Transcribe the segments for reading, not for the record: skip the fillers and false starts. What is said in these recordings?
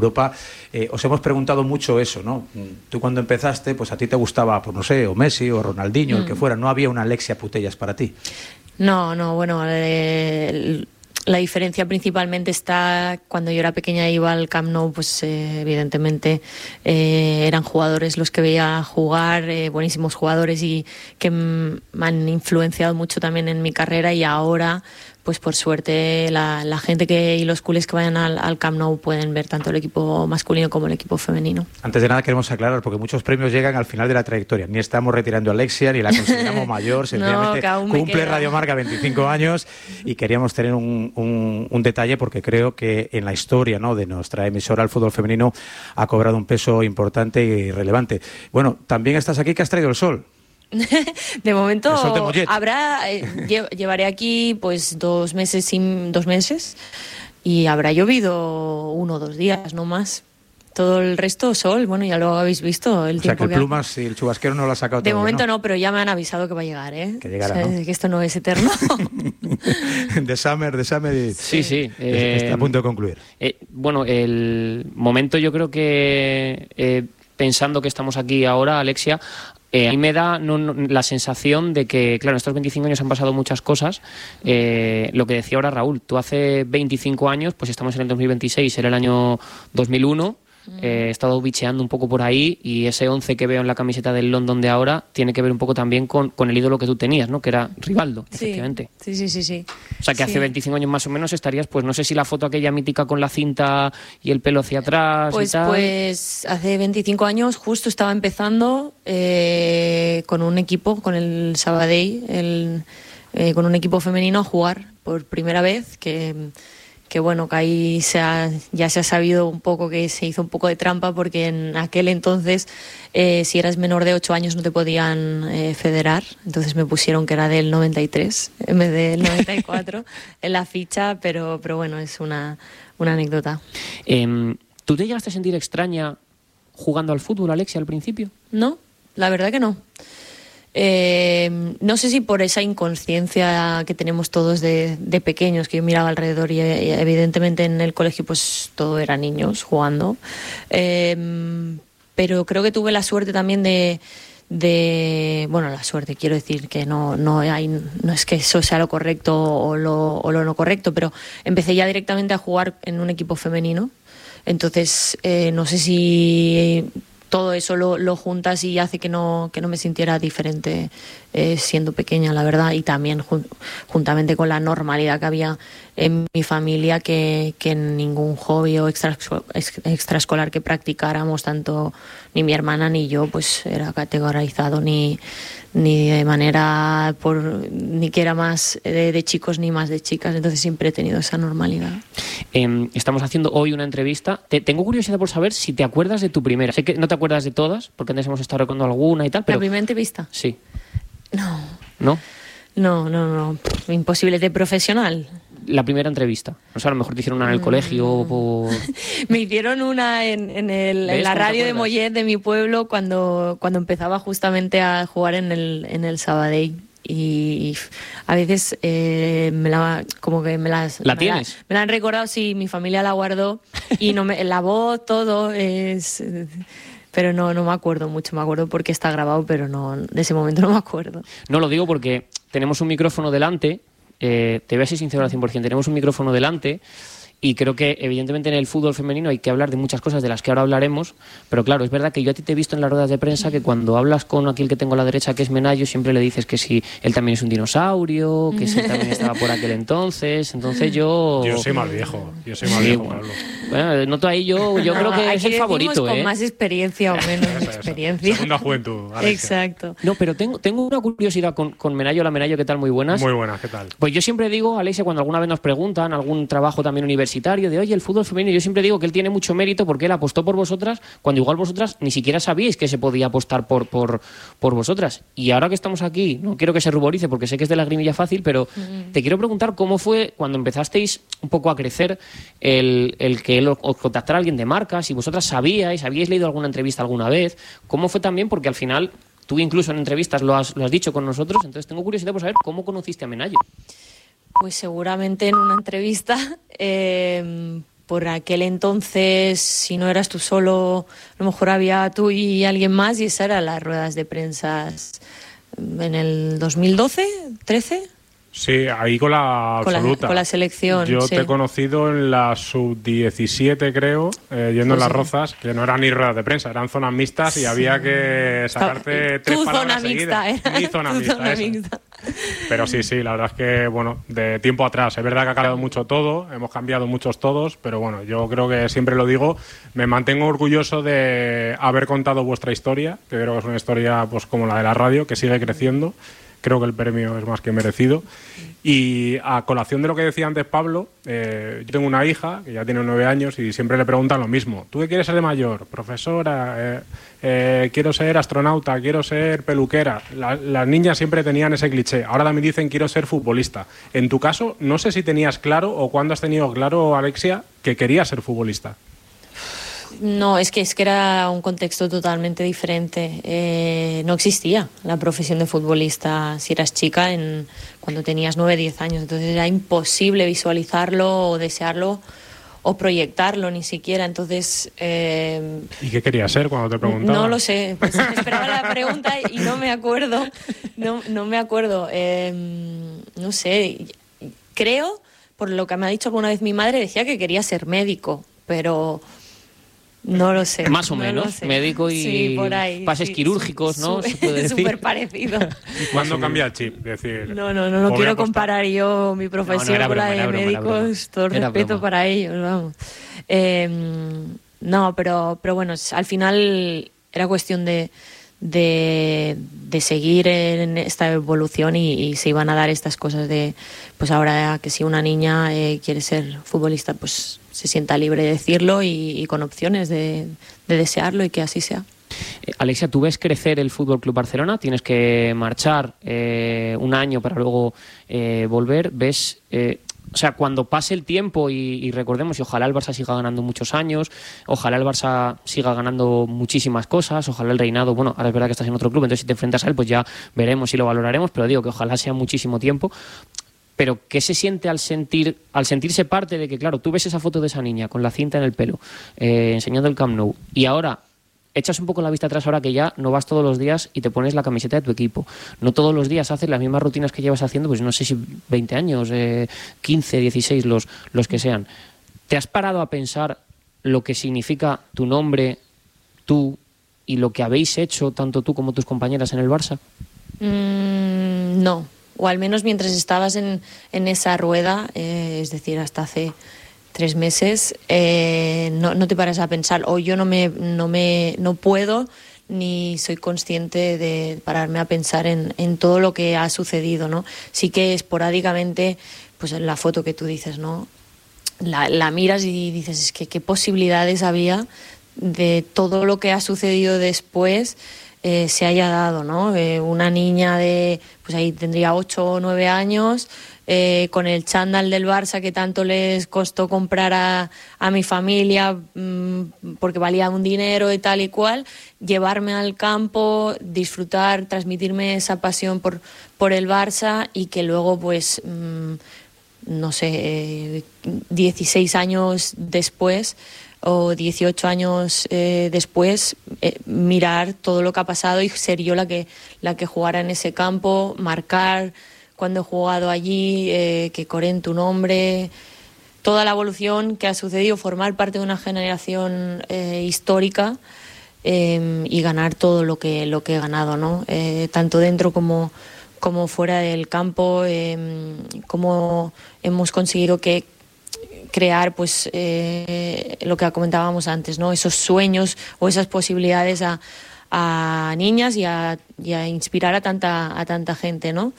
Europa, os hemos preguntado mucho eso, ¿no? Tú cuando empezaste, pues a ti te gustaba, pues no sé, o Messi o Ronaldinho, el que fuera, no había una Alexia Putellas para ti. No, bueno, la diferencia principalmente está cuando yo era pequeña, iba al Camp Nou, pues evidentemente eran jugadores los que veía jugar, buenísimos jugadores y que me han influenciado mucho también en mi carrera, y ahora pues por suerte la gente y los culés que vayan al Camp Nou pueden ver tanto el equipo masculino como el equipo femenino. Antes de nada queremos aclarar, porque muchos premios llegan al final de la trayectoria. Ni estamos retirando a Alexia, ni la consideramos mayor. Sencillamente cumple Radio Marca 25 años y queríamos tener un detalle, porque creo que en la historia, ¿no?, de nuestra emisora, el fútbol femenino ha cobrado un peso importante y relevante. Bueno, también estás aquí, que has traído el sol. De momento llevaré aquí pues 2 meses y habrá llovido 1 o 2 días, no más. Todo el resto sol, bueno, ya lo habéis visto. El tiempo que el plumas y el chubasquero no lo ha sacado todavía. De momento no, pero ya me han avisado que va a llegar, ¿eh? Que llegará, ¿no? Que esto no es eterno. The Summer. Sí. Está a punto de concluir. Bueno, el momento, yo creo que pensando que estamos aquí ahora, Alexia, a mí me da la sensación de que, claro, en estos 25 años han pasado muchas cosas. Lo que decía ahora Raúl, tú hace 25 años, pues estamos en el 2026, era el año 2001. He estado bicheando un poco por ahí, y ese 11 que veo en la camiseta del London de ahora tiene que ver un poco también con el ídolo que tú tenías, ¿no?, que era Rivaldo, efectivamente. Sí. O sea, que hace 25 años más o menos estarías, pues no sé si la foto aquella mítica con la cinta y el pelo hacia atrás y tal. Pues hace 25 años justo estaba empezando con un equipo, con el Sabadell, con un equipo femenino, a jugar por primera vez, que bueno, que ahí ya se ha sabido un poco que se hizo un poco de trampa, porque en aquel entonces si eras menor de 8 años no te podían federar, entonces me pusieron que era del 93 en vez del 94 en la ficha, pero bueno, es una anécdota. ¿Tú te llegaste a sentir extraña jugando al fútbol, Alexia, al principio? No, la verdad que no. No sé si por esa inconsciencia que tenemos todos de pequeños, que yo miraba alrededor y evidentemente en el colegio pues todo era niños jugando, pero creo que tuve la suerte también bueno, la suerte, quiero decir que no es que eso sea lo correcto o lo no correcto, pero empecé ya directamente a jugar en un equipo femenino, entonces no sé si todo eso lo juntas y hace que no me sintiera diferente siendo pequeña, la verdad, y también juntamente con la normalidad que había en mi familia, que en ningún hobby o extraescolar que practicáramos, tanto ni mi hermana ni yo, pues era categorizado ni de manera ni que era más de chicos ni más de chicas, entonces siempre he tenido esa normalidad. Estamos haciendo hoy una entrevista. Tengo curiosidad por saber si te acuerdas de tu primera. Sé que no te acuerdas de todas, porque antes hemos estado recordando alguna y tal, pero... ¿La primera entrevista? Sí. No. ¿No? No. Imposible. ¿De profesional? La primera entrevista. O sea, a lo mejor te hicieron una en el colegio o... Me hicieron una en la radio de Mollet de mi pueblo cuando empezaba justamente a jugar en el Sabadell. Y a veces como que me las... ¿La tienes? Me la han recordado, sí, mi familia la guardó y la voz, todo es... Pero no me acuerdo mucho, me acuerdo porque está grabado, pero no, de ese momento no me acuerdo. No, lo digo porque tenemos un micrófono delante, te voy a ser sincero al 100%, tenemos un micrófono delante y creo que evidentemente en el fútbol femenino hay que hablar de muchas cosas de las que ahora hablaremos, pero claro, es verdad que yo a ti te he visto en las ruedas de prensa que cuando hablas con aquel que tengo a la derecha, que es Menayo, siempre le dices que si él también es un dinosaurio, que si él también estaba por aquel entonces yo... Yo soy más viejo, Pablo. Bueno, noto ahí yo creo que es el favorito, con más experiencia o menos experiencia. Segunda juventud, Alexia. Exacto. No, pero tengo una curiosidad con Menayo. La Menayo, ¿qué tal? Muy buenas. Muy buenas, ¿qué tal? Pues yo siempre digo, Alexia, cuando alguna vez nos preguntan algún trabajo también universitario, de oye, el fútbol femenino, yo siempre digo que él tiene mucho mérito porque él apostó por vosotras cuando igual vosotras ni siquiera sabíais que se podía apostar por vosotras. Y ahora que estamos aquí, no quiero que se ruborice porque sé que es de lagrimilla fácil, pero te quiero preguntar cómo fue cuando empezasteis un poco a crecer el que él os contactara alguien de marca, si vosotras habíais leído alguna entrevista alguna vez, cómo fue también, porque al final tú incluso en entrevistas lo has dicho con nosotros, entonces tengo curiosidad por saber cómo conociste a Menayo. Pues seguramente en una entrevista por aquel entonces, si no eras tú solo, a lo mejor había tú y alguien más, y esas eran las ruedas de prensa en el 2012, 13. Sí, ahí con la absoluta. Con la selección. Yo sí. te he conocido en la sub-17, creo, yendo en las Rozas, que no eran ni ruedas de prensa, eran zonas mixtas y había que sacarte tres palabras seguidas. Mi zona mixta. Pero sí, la verdad es que, bueno, de tiempo atrás, es verdad que ha cambiado mucho todo, hemos cambiado muchos todos, pero bueno, yo creo que siempre lo digo, me mantengo orgulloso de haber contado vuestra historia, que creo que es una historia pues como la de la radio, que sigue creciendo. Creo que el premio es más que merecido. Y a colación de lo que decía antes Pablo, yo tengo una hija que ya tiene 9 años y siempre le preguntan lo mismo. ¿Tú qué quieres ser de mayor? Profesora, quiero ser astronauta, quiero ser peluquera. Las niñas siempre tenían ese cliché. Ahora también dicen quiero ser futbolista. En tu caso, no sé si tenías claro o cuándo has tenido claro, Alexia, que querías ser futbolista. No, es que era un contexto totalmente diferente. No existía la profesión de futbolista si eras chica cuando tenías 9, 10 años. Entonces era imposible visualizarlo o desearlo o proyectarlo ni siquiera. Entonces... ¿Y qué querías ser cuando te preguntaban? No lo sé. Pues esperaba la pregunta y no me acuerdo. No me acuerdo. No sé. Creo, por lo que me ha dicho alguna vez mi madre, decía que quería ser médico, pero... No lo sé. Más o menos, médico y sí, por ahí, pases quirúrgicos, ¿no? Es súper parecido. ¿Cuándo cambia el chip? Decir, no quiero comparar yo mi profesión con la de médicos, todo el respeto para ellos, vamos. No, pero bueno, al final era cuestión de seguir en esta evolución y se iban a dar estas cosas de, pues ahora que si una niña quiere ser futbolista, pues se sienta libre de decirlo y con opciones de desearlo y que así sea. Alexia, ¿tú ves crecer el Fútbol Club Barcelona? Tienes que marchar un año para luego volver. ¿Ves...? O sea, cuando pase el tiempo y recordemos, y ojalá el Barça siga ganando muchos años, ojalá el Barça siga ganando muchísimas cosas, ojalá el reinado, bueno, ahora es verdad que estás en otro club, entonces si te enfrentas a él, pues ya veremos y lo valoraremos, pero digo que ojalá sea muchísimo tiempo. Pero ¿qué se siente al sentirse parte de que, claro, tú ves esa foto de esa niña con la cinta en el pelo, enseñando el Camp Nou, y ahora echas un poco la vista atrás ahora que ya no vas todos los días y te pones la camiseta de tu equipo? No todos los días haces las mismas rutinas que llevas haciendo, pues no sé si 20 años, 15, 16, los que sean. ¿Te has parado a pensar lo que significa tu nombre, tú, y lo que habéis hecho tanto tú como tus compañeras en el Barça? No, o al menos mientras estabas en esa rueda, es decir, hasta hace 3 meses, no te paras a pensar, o yo no puedo ni soy consciente de pararme a pensar en todo lo que ha sucedido, ¿no? Sí que esporádicamente, pues en la foto que tú dices, ¿no? La miras y dices, es que qué posibilidades había de todo lo que ha sucedido después se haya dado, ¿no? Una niña pues ahí tendría 8 o 9 años, con el chándal del Barça que tanto les costó comprar a mi familia porque valía un dinero y tal y cual, llevarme al campo, disfrutar, transmitirme esa pasión por el Barça, y que luego pues no sé, 16 años después o 18 años después, mirar todo lo que ha pasado y ser yo la que jugara en ese campo, marcar cuando he jugado allí, que coreen tu nombre, toda la evolución que ha sucedido, formar parte de una generación histórica, y ganar todo lo que he ganado, ¿no? Tanto dentro como fuera del campo, cómo hemos conseguido crear pues lo que comentábamos antes, ¿no? Esos sueños o esas posibilidades a niñas y a inspirar a tanta gente, ¿no?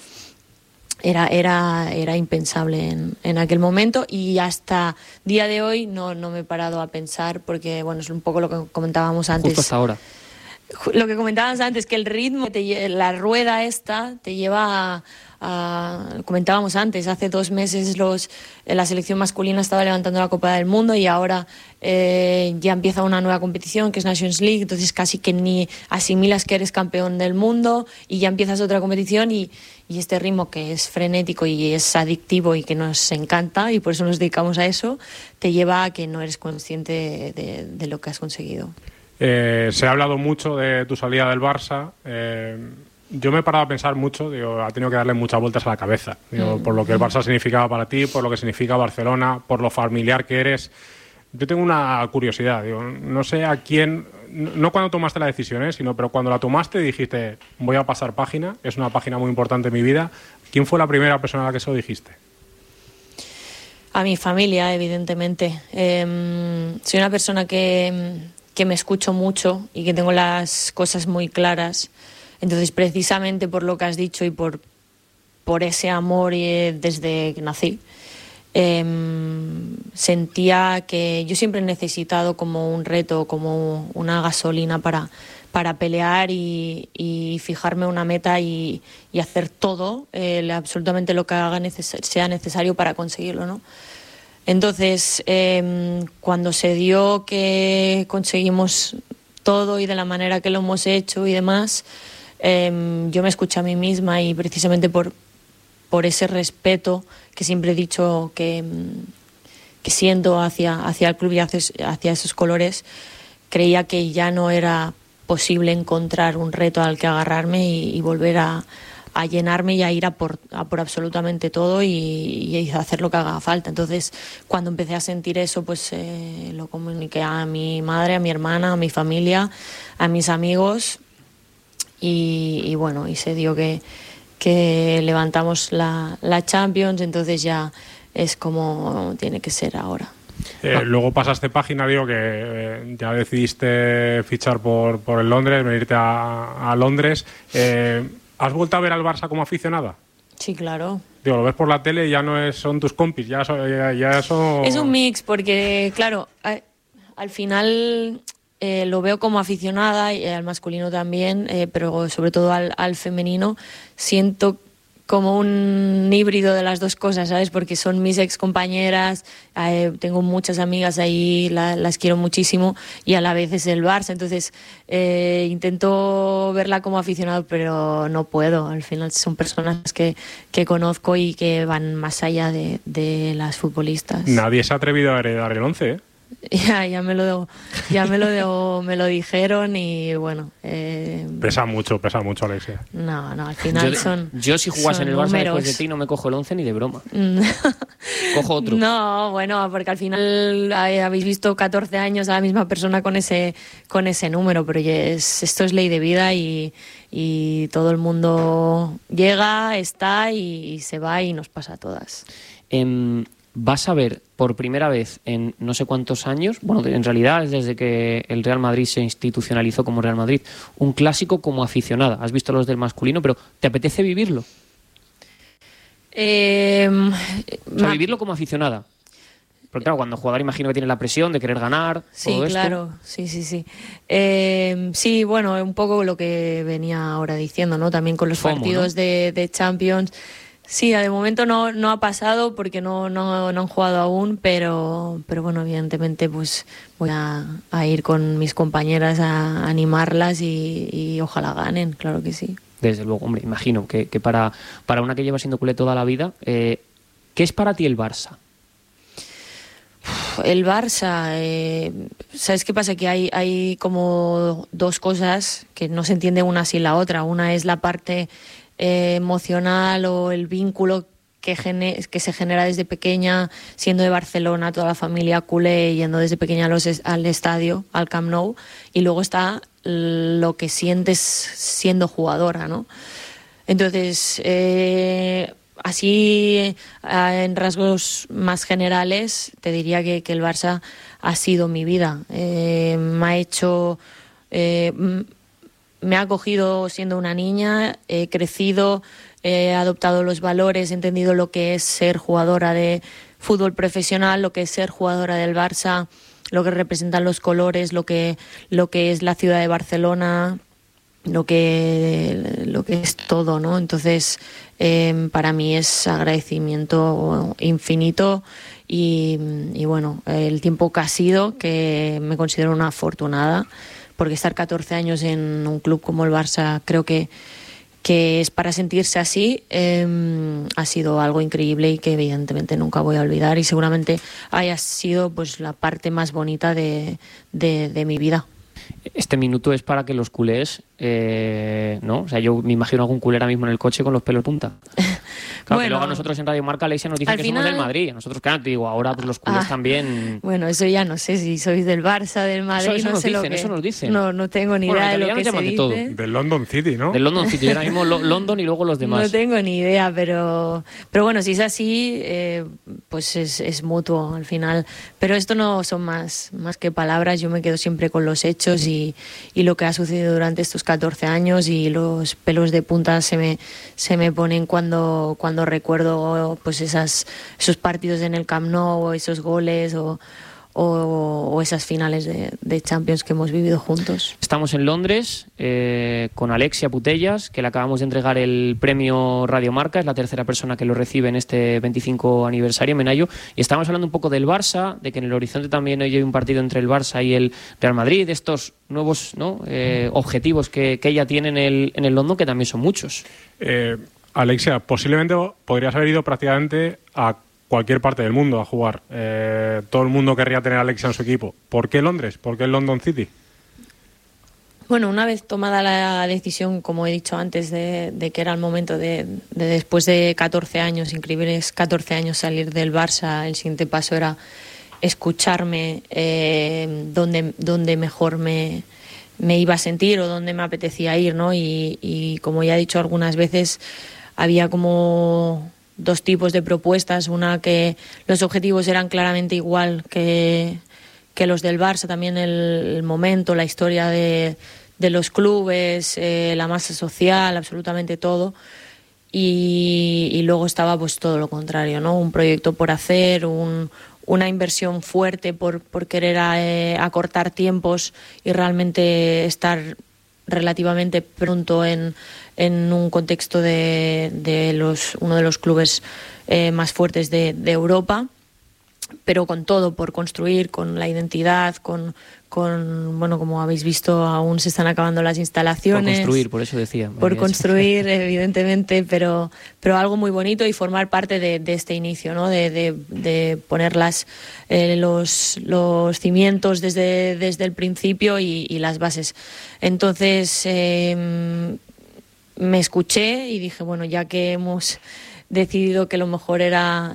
Era impensable en aquel momento, y hasta día de hoy no me he parado a pensar, porque bueno, es un poco lo que comentábamos antes. Justo hasta ahora. Lo que comentábamos antes, que el ritmo, la rueda esta, te lleva comentábamos antes, hace 2 meses la selección masculina estaba levantando la Copa del Mundo y ahora ya empieza una nueva competición que es Nations League, entonces casi que ni asimilas que eres campeón del mundo y ya empiezas otra competición y este ritmo que es frenético y es adictivo y que nos encanta y por eso nos dedicamos a eso, te lleva a que no eres consciente de lo que has conseguido. Se ha hablado mucho de tu salida del Barça. Yo me he parado a pensar mucho, ha tenido que darle muchas vueltas a la cabeza, por lo que el Barça significaba para ti, por lo que significa Barcelona, por lo familiar que eres. Yo tengo una curiosidad, no sé a quién, no cuando tomaste la decisión, pero cuando la tomaste dijiste, voy a pasar página, es una página muy importante en mi vida. ¿Quién fue la primera persona a la que se lo dijiste? A mi familia, evidentemente. Soy una persona que me escucho mucho y que tengo las cosas muy claras. Entonces, precisamente por lo que has dicho y por ese amor desde que nací, sentía que yo siempre he necesitado como un reto, como una gasolina para pelear y fijarme una meta y hacer todo, absolutamente lo que sea necesario para conseguirlo, ¿no? Entonces, cuando se dio que conseguimos todo y de la manera que lo hemos hecho y demás, yo me escuché a mí misma y precisamente por ese respeto que siempre he dicho que siento hacia el club y hacia esos colores, creía que ya no era posible encontrar un reto al que agarrarme y volver a llenarme y a ir a por absolutamente todo y hacer lo que haga falta. Entonces, cuando empecé a sentir eso, pues lo comuniqué a mi madre, a mi hermana, a mi familia, a mis amigos y bueno, y se dio que levantamos la Champions, entonces ya es como tiene que ser ahora. Luego pasaste página, que ya decidiste fichar por el Londres, venirte a Londres. ¿Has vuelto a ver al Barça como aficionada? Sí, claro. Lo ves por la tele y ya no son tus compis, ya eso... Es un mix, porque claro, al final lo veo como aficionada y al masculino también, pero sobre todo al femenino siento como un híbrido de las dos cosas, ¿sabes? Porque son mis ex compañeras, tengo muchas amigas ahí, las quiero muchísimo y a la vez es el Barça, entonces intento verla como aficionado, pero no puedo. Al final son personas que conozco y que van más allá de las futbolistas. Nadie se ha atrevido a heredar el 11, ¿eh? Ya me lo dijeron y bueno. Pesa mucho, Alexia. No, al final yo si jugase en el Barça después de ti no me cojo el 11 ni de broma. Cojo otro. No, bueno, porque al final habéis visto 14 años a la misma persona con ese número, pero esto es ley de vida y todo el mundo llega, está y se va y nos pasa a todas. Vas a ver por primera vez en no sé cuántos años, bueno, en realidad desde que el Real Madrid se institucionalizó como Real Madrid, un clásico como aficionada. Has visto los del masculino, pero ¿te apetece vivirlo? Vivirlo como aficionada. Porque claro, cuando jugador imagino que tiene la presión de querer ganar. Sí, todo esto. Claro, sí. Sí, bueno, un poco lo que venía ahora diciendo, ¿no? También con los partidos, ¿no? de Champions. Sí, de momento no ha pasado porque no han jugado aún, pero bueno, evidentemente pues voy a ir con mis compañeras a animarlas y ojalá ganen, claro que sí. Desde luego, hombre, imagino que para una que lleva siendo culé toda la vida, ¿qué es para ti el Barça? El Barça, ¿sabes qué pasa? Que hay como dos cosas que no se entiende una sin la otra. Una es la parte emocional o el vínculo que se genera desde pequeña, siendo de Barcelona, toda la familia culé, yendo desde pequeña al estadio, al Camp Nou, y luego está lo que sientes siendo jugadora, ¿no? Entonces, así en rasgos más generales, te diría que el Barça ha sido mi vida. Me ha hecho... me ha acogido siendo una niña, he crecido, he adoptado los valores, he entendido lo que es ser jugadora de fútbol profesional, lo que es ser jugadora del Barça, lo que representan los colores, lo que es la ciudad de Barcelona. lo que es todo, ¿no? Entonces, para mí es agradecimiento infinito y bueno, el tiempo que ha sido, que me considero una afortunada, porque estar 14 años en un club como el Barça creo que es para sentirse así. Ha sido algo increíble y que evidentemente nunca voy a olvidar, y seguramente haya sido pues la parte más bonita de mi vida. Este minuto es para que los culés, ¿no? O sea, yo me imagino algún culé ahora mismo en el coche con los pelos punta. Claro, bueno, que luego nosotros en Radio Marca, Alexia, nos dicen que somos del Madrid. Nosotros, claro, te digo, ahora pues los culés también... Bueno, eso ya no sé si sois del Barça, del Madrid, eso no sé dicen, lo que... Eso nos dicen. No tengo ni idea de lo que se dice. Todo. Del London City, ¿no? Del London City, ahora mismo London y luego los demás. No tengo ni idea, pero bueno, si es así, pues es mutuo al final. Pero esto no son más que palabras, yo me quedo siempre con los hechos y lo que ha sucedido durante estos 14 años, y los pelos de punta se me ponen cuando recuerdo pues esos partidos en el Camp Nou, o esos goles o esas finales de Champions que hemos vivido juntos. Estamos en Londres con Alexia Putellas, que le acabamos de entregar el premio Radio Marca. Es la tercera persona que lo recibe en este 25 aniversario, Menayo. Y estamos hablando un poco del Barça, de que en el horizonte también hoy hay un partido entre el Barça y el Real Madrid, de estos nuevos, ¿no? Objetivos que ella tiene en el London, que también son muchos. Alexia, posiblemente podrías haber ido prácticamente a cualquier parte del mundo a jugar. Todo el mundo querría tener a Alexia en su equipo. ¿Por qué Londres? ¿Por qué el London City? Bueno, una vez tomada la decisión, como he dicho antes, de que era el momento de después de 14 años, increíbles 14 años, salir del Barça, el siguiente paso era escucharme donde mejor me iba a sentir o donde me apetecía ir, ¿no? Y como ya he dicho algunas veces, había como dos tipos de propuestas. Una, que los objetivos eran claramente igual que los del Barça, también el momento, la historia de los clubes, la masa social, absolutamente todo. Y luego estaba pues todo lo contrario, ¿no? Un proyecto por hacer, una inversión fuerte por querer acortar tiempos y realmente estar relativamente pronto en un contexto de uno de los clubes más fuertes de Europa, pero con todo por construir, con la identidad, con bueno, como habéis visto, aún se están acabando las instalaciones. Por construir, por eso decía. Por construir, evidentemente, pero algo muy bonito, y formar parte de este inicio, ¿no? De poner los cimientos desde el principio y las bases. Entonces, me escuché y dije, bueno, ya que hemos decidido que lo mejor era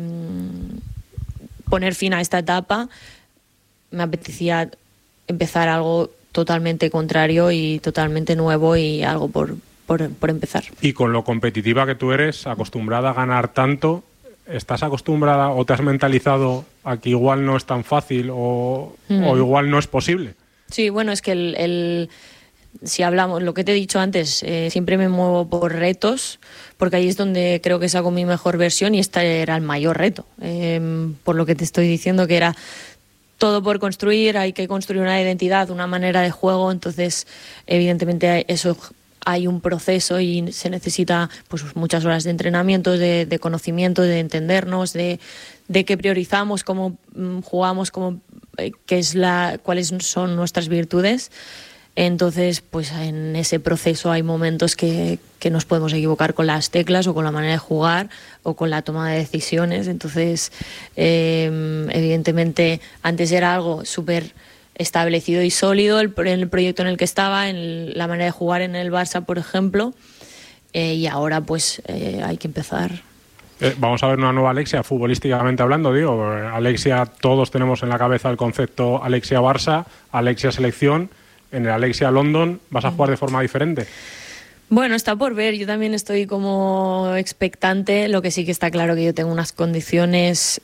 poner fin a esta etapa, me apetecía empezar algo totalmente contrario y totalmente nuevo, y algo por empezar. Y con lo competitiva que tú eres, acostumbrada a ganar tanto, ¿estás acostumbrada o te has mentalizado a que igual no es tan fácil o igual no es posible? Sí, bueno, es que si hablamos, lo que te he dicho antes, siempre me muevo por retos, porque ahí es donde creo que saco mi mejor versión, y este era el mayor reto, por lo que te estoy diciendo, que era todo por construir. Hay que construir una identidad, una manera de juego. Entonces, evidentemente, eso hay un proceso y se necesita pues muchas horas de entrenamiento, de conocimiento, de entendernos, de qué priorizamos, cómo jugamos, cuáles son nuestras virtudes. Entonces, pues en ese proceso hay momentos que nos podemos equivocar con las teclas o con la manera de jugar o con la toma de decisiones. Entonces, evidentemente, antes era algo súper establecido y sólido en el proyecto en el que estaba, en la manera de jugar en el Barça, por ejemplo, y ahora pues hay que empezar. Vamos a ver una nueva Alexia, futbolísticamente hablando, digo. Alexia, todos tenemos en la cabeza el concepto Alexia Barça, Alexia Selección. En el Alexia London, ¿vas a jugar de forma diferente? Bueno, está por ver. Yo también estoy como expectante. Lo que sí que está claro que yo tengo unas condiciones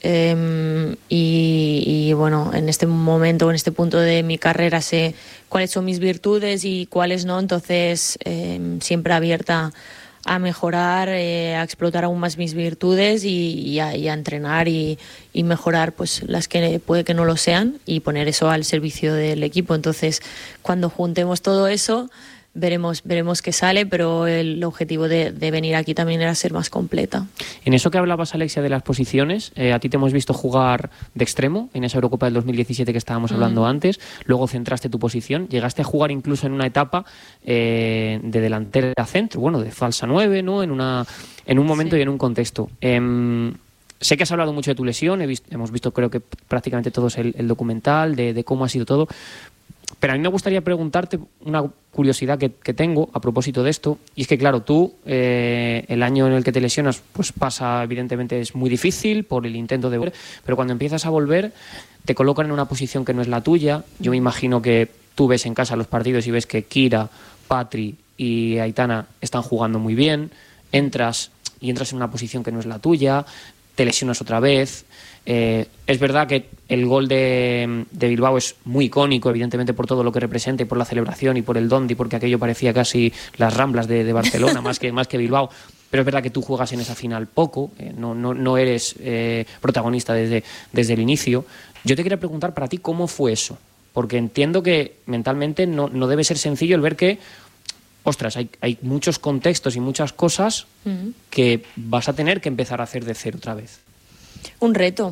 y bueno, en este momento, en este punto de mi carrera, sé cuáles son mis virtudes y cuáles no. Entonces, siempre abierta a mejorar, a explotar aún más mis virtudes y a entrenar y mejorar pues las que puede que no lo sean, y poner eso al servicio del equipo. Entonces, cuando juntemos todo eso, veremos qué sale, pero el objetivo de venir aquí también era ser más completa. En eso que hablabas, Alexia, de las posiciones, a ti te hemos visto jugar de extremo en esa Eurocopa del 2017 que estábamos hablando antes, luego centraste tu posición, llegaste a jugar incluso en una etapa de delantera a centro, bueno, de falsa 9, ¿no? En un momento y en un contexto. Sé que has hablado mucho de tu lesión, hemos visto creo que prácticamente todos el documental de cómo ha sido todo. Pero a mí me gustaría preguntarte una curiosidad que tengo a propósito de esto, y es que claro, tú el año en el que te lesionas pues pasa, evidentemente es muy difícil por el intento de volver, pero cuando empiezas a volver te colocan en una posición que no es la tuya. Yo me imagino que tú ves en casa los partidos y ves que Kira, Patri y Aitana están jugando muy bien, entras en una posición que no es la tuya, te lesionas otra vez. Es verdad que el gol de Bilbao es muy icónico, evidentemente por todo lo que representa y por la celebración y por el Dondi, porque aquello parecía casi las Ramblas de Barcelona más que Bilbao. Pero es verdad que tú juegas en esa final poco, no eres protagonista desde el inicio. Yo te quería preguntar para ti cómo fue eso, porque entiendo que mentalmente no debe ser sencillo el ver que, ostras, hay muchos contextos y muchas cosas que vas a tener que empezar a hacer de cero otra vez. Un reto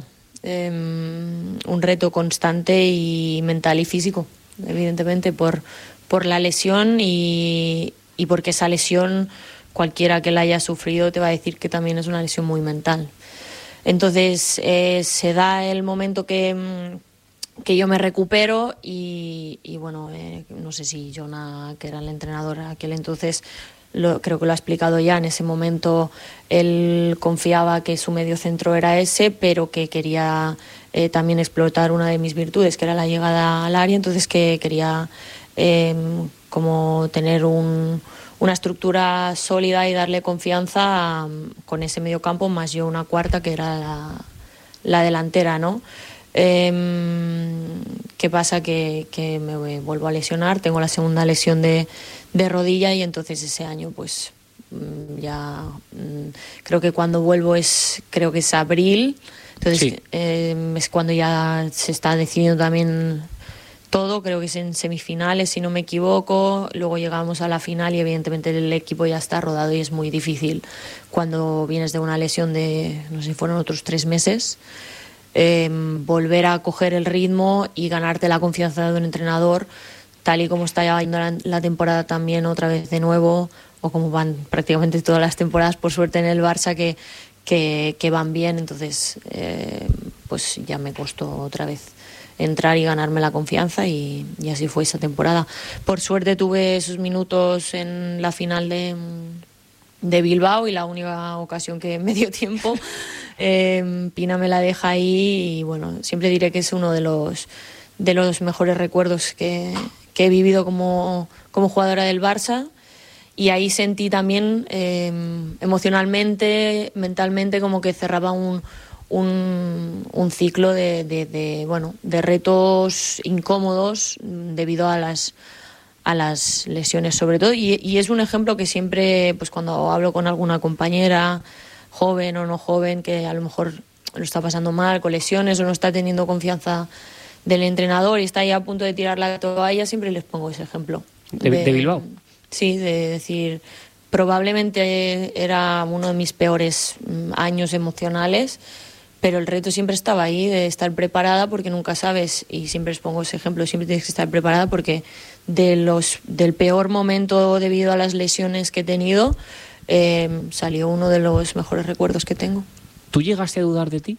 constante y mental y físico, evidentemente por la lesión y porque esa lesión, cualquiera que la haya sufrido te va a decir que también es una lesión muy mental. Entonces se da el momento que yo me recupero y bueno, no sé si Jonah, que era el entrenador aquel entonces, creo que lo ha explicado ya. En ese momento él confiaba que su medio centro era ese, pero que quería también explotar una de mis virtudes, que era la llegada al área. Entonces que quería como tener una estructura sólida y darle confianza con ese medio campo, más yo una cuarta que era la delantera, ¿no? ¿Qué pasa? Que me vuelvo a lesionar, tengo la segunda lesión de rodilla y entonces ese año pues ya creo que cuando vuelvo creo que es abril, entonces sí. Es cuando ya se está decidiendo también todo, creo que es en semifinales si no me equivoco, luego llegamos a la final y evidentemente el equipo ya está rodado y es muy difícil cuando vienes de una lesión de, no sé, fueron otros 3 meses. Volver a coger el ritmo y ganarte la confianza de un entrenador tal y como está yendo la temporada también otra vez de nuevo, o como van prácticamente todas las temporadas por suerte en el Barça que van bien. Entonces pues ya me costó otra vez entrar y ganarme la confianza y así fue esa temporada. Por suerte tuve esos minutos en la final de Bilbao y la única ocasión que me dio tiempo Pina me la deja ahí y bueno, siempre diré que es uno de los mejores recuerdos que he vivido como jugadora del Barça, y ahí sentí también emocionalmente, mentalmente, como que cerraba un ciclo de retos incómodos debido a las lesiones sobre todo, y es un ejemplo que siempre, pues cuando hablo con alguna compañera joven o no joven que a lo mejor lo está pasando mal con lesiones o no está teniendo confianza del entrenador y está ahí a punto de tirar la toalla, siempre les pongo ese ejemplo. ¿De Bilbao? Sí, de decir, probablemente era uno de mis peores años emocionales, pero el reto siempre estaba ahí, de estar preparada, porque nunca sabes, y siempre les pongo ese ejemplo, siempre tienes que estar preparada, porque del peor momento debido a las lesiones que he tenido salió uno de los mejores recuerdos que tengo. ¿Tú llegaste a dudar de ti?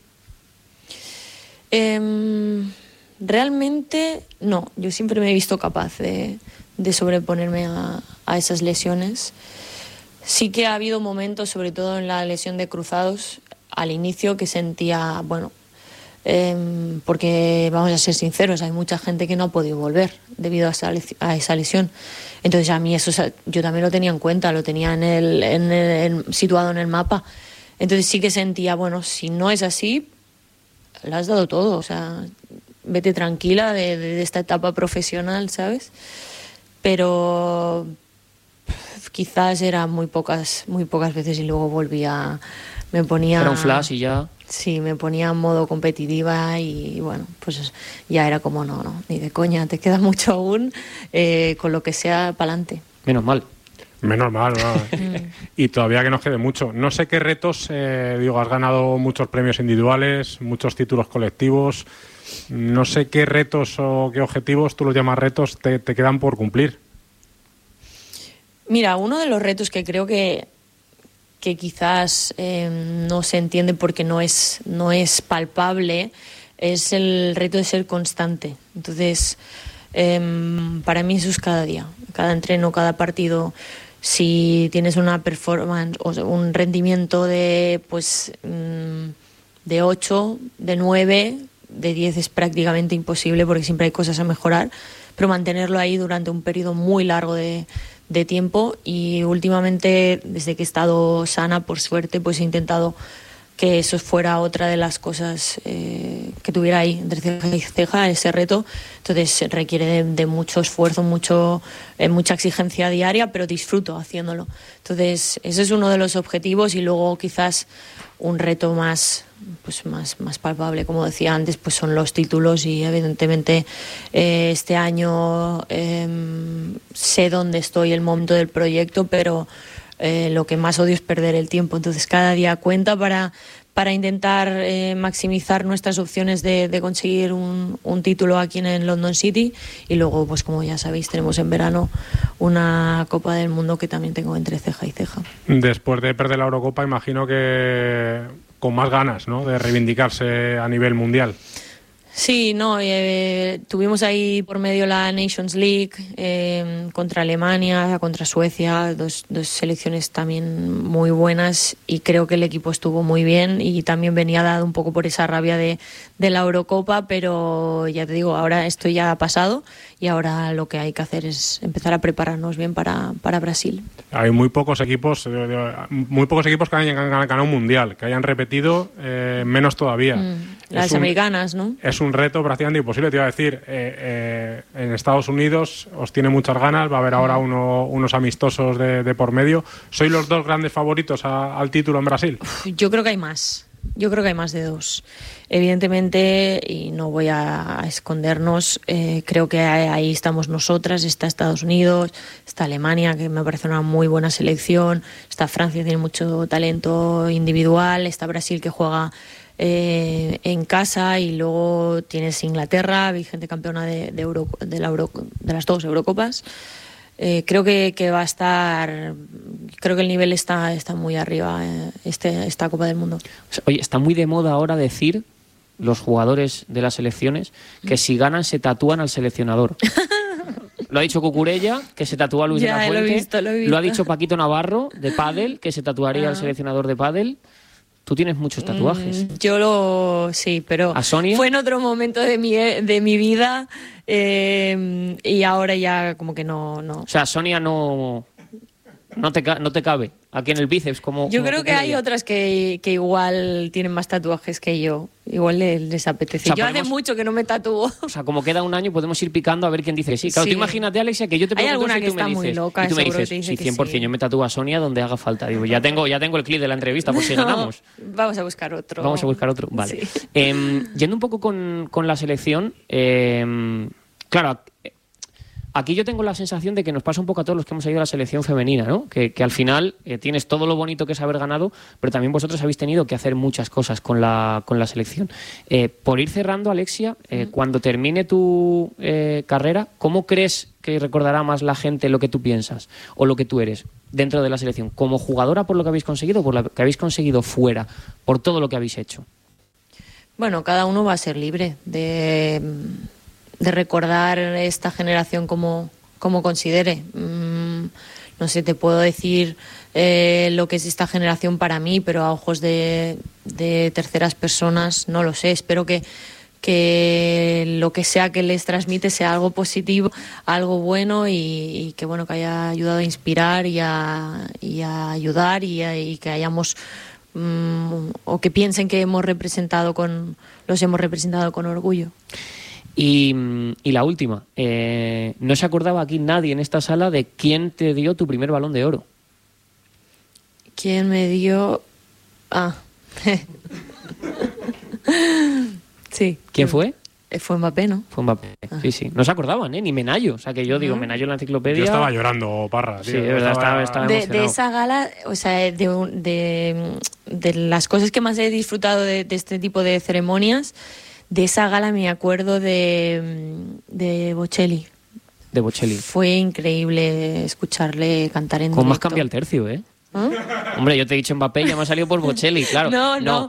Realmente no, yo siempre me he visto capaz de sobreponerme a esas lesiones. Sí que ha habido momentos, sobre todo en la lesión de cruzados, al inicio, que sentía, bueno, porque vamos a ser sinceros, hay mucha gente que no ha podido volver debido a esa lesión. Entonces a mí eso yo también lo tenía en cuenta, lo tenía situado en el mapa. Entonces sí que sentía, bueno, si no es así, lo has dado todo, o sea, vete tranquila de esta etapa profesional, ¿sabes? Pero quizás era muy pocas veces y luego volvía, me ponía... Era un flash y ya... Sí, me ponía en modo competitiva y bueno, pues ya era como no, ni de coña, te queda mucho aún, con lo que sea, pa'lante. Menos mal. Menos mal, ¿no? Y todavía que nos quede mucho. No sé qué retos, has ganado muchos premios individuales, muchos títulos colectivos. No sé qué retos o qué objetivos, tú los llamas retos, te quedan por cumplir. Mira, uno de los retos que creo que quizás no se entiende porque no es palpable es el reto de ser constante. Entonces, para mí eso es cada día, cada entreno, cada partido. Si tienes una performance o un rendimiento de 8, de 9, de 10 es prácticamente imposible porque siempre hay cosas a mejorar, pero mantenerlo ahí durante un periodo muy largo de tiempo. Y últimamente, desde que he estado sana, por suerte, pues he intentado que eso fuera otra de las cosas que tuviera ahí entre ceja y ceja, ese reto. Entonces requiere de mucho esfuerzo, mucha exigencia diaria, pero disfruto haciéndolo. Entonces ese es uno de los objetivos. Y luego quizás un reto más palpable, como decía antes, pues son los títulos. Y evidentemente este año sé dónde estoy, el momento del proyecto, pero lo que más odio es perder el tiempo. Entonces cada día cuenta para intentar maximizar nuestras opciones de conseguir un título aquí en London City. Y luego, pues como ya sabéis, tenemos en verano una Copa del Mundo que también tengo entre ceja y ceja. Después de perder la Eurocopa, imagino que con más ganas, ¿no?, de reivindicarse a nivel mundial. Sí, no, tuvimos ahí por medio la Nations League contra Alemania, contra Suecia, dos selecciones también muy buenas, y creo que el equipo estuvo muy bien y también venía dado un poco por esa rabia de la Eurocopa, pero ya te digo, ahora esto ya ha pasado y ahora lo que hay que hacer es empezar a prepararnos bien para Brasil. Hay muy pocos equipos que hayan ganado un mundial, que hayan repetido, menos todavía. Las americanas, ¿no? Es un reto prácticamente imposible. Te iba a decir, en Estados Unidos os tiene muchas ganas, va a haber ahora unos amistosos de por medio. ¿Sois los dos grandes favoritos al título en Brasil? Yo creo que hay más. Yo creo que hay más de dos. Evidentemente, y no voy a escondernos, creo que ahí estamos nosotras, está Estados Unidos, está Alemania, que me parece una muy buena selección, está Francia, tiene mucho talento individual, está Brasil, que juega en casa, y luego tienes Inglaterra, vigente campeona de las dos Eurocopas. Creo que va a estar, creo que el nivel está muy arriba, esta Copa del Mundo. Oye, está muy de moda ahora decir, los jugadores de las selecciones, que si ganan se tatúan al seleccionador. Lo ha dicho Cucurella, que se tatúa a Luis de la Fuente. Lo he visto. Lo ha dicho Paquito Navarro, de pádel, que se tatuaría al seleccionador de pádel. Tú tienes muchos tatuajes. Sí, pero ¿A Sonia? Fue en otro momento de mi vida, y ahora ya como que no. O sea, Sonia no te cabe aquí en el bíceps. Yo creo que hay otras que igual tienen más tatuajes que yo. Igual les apetece. O sea, hace mucho que no me tatúo. O sea, como queda un año, podemos ir picando a ver quién dice que sí. Claro, sí. Tú imagínate, Alexia, que yo te pregunto si tú me dices, muy loca, y tú me dices, sí, 100%, sí. Yo me tatúo a Sonia donde haga falta. Digo, ya tengo el clip de la entrevista por si ganamos. Vamos a buscar otro. Vale. Sí. Yendo un poco con la selección, claro, aquí yo tengo la sensación de que nos pasa un poco a todos los que hemos ido a la selección femenina, ¿no? Que al final tienes todo lo bonito que es haber ganado, pero también vosotros habéis tenido que hacer muchas cosas con la selección. Por ir cerrando, Alexia, cuando termine tu carrera, ¿cómo crees que recordará más la gente lo que tú piensas o lo que tú eres dentro de la selección? ¿Como jugadora por lo que habéis conseguido, por lo que habéis conseguido fuera, por todo lo que habéis hecho? Bueno, cada uno va a ser libre de recordar esta generación como considere. No sé, te puedo decir lo que es esta generación para mí, pero a ojos de terceras personas no lo sé. Espero que lo que sea que les transmite sea algo positivo, algo bueno, y que bueno, que haya ayudado a inspirar y a ayudar, y que hayamos o que piensen que los hemos representado con orgullo. Y la última, no se acordaba aquí nadie en esta sala de quién te dio tu primer Balón de Oro. ¿Quién me dio? Sí. ¿Quién fue? Fue Mbappé, ¿no? Fue Mbappé, sí. No se acordaban, ni Menayo. O sea, que yo digo, Menayo en la enciclopedia... Yo estaba llorando, Parra, tío. Sí, de verdad, estaba emocionado. De esa gala, o sea, de las cosas que más he disfrutado de este tipo de ceremonias, de esa gala me acuerdo de Bocelli. De Bocelli. Fue increíble escucharle cantar en directo. ¿Cómo has cambiado el tercio, Hombre, yo te he dicho Mbappé y ya me ha salido por Bocelli, claro. No,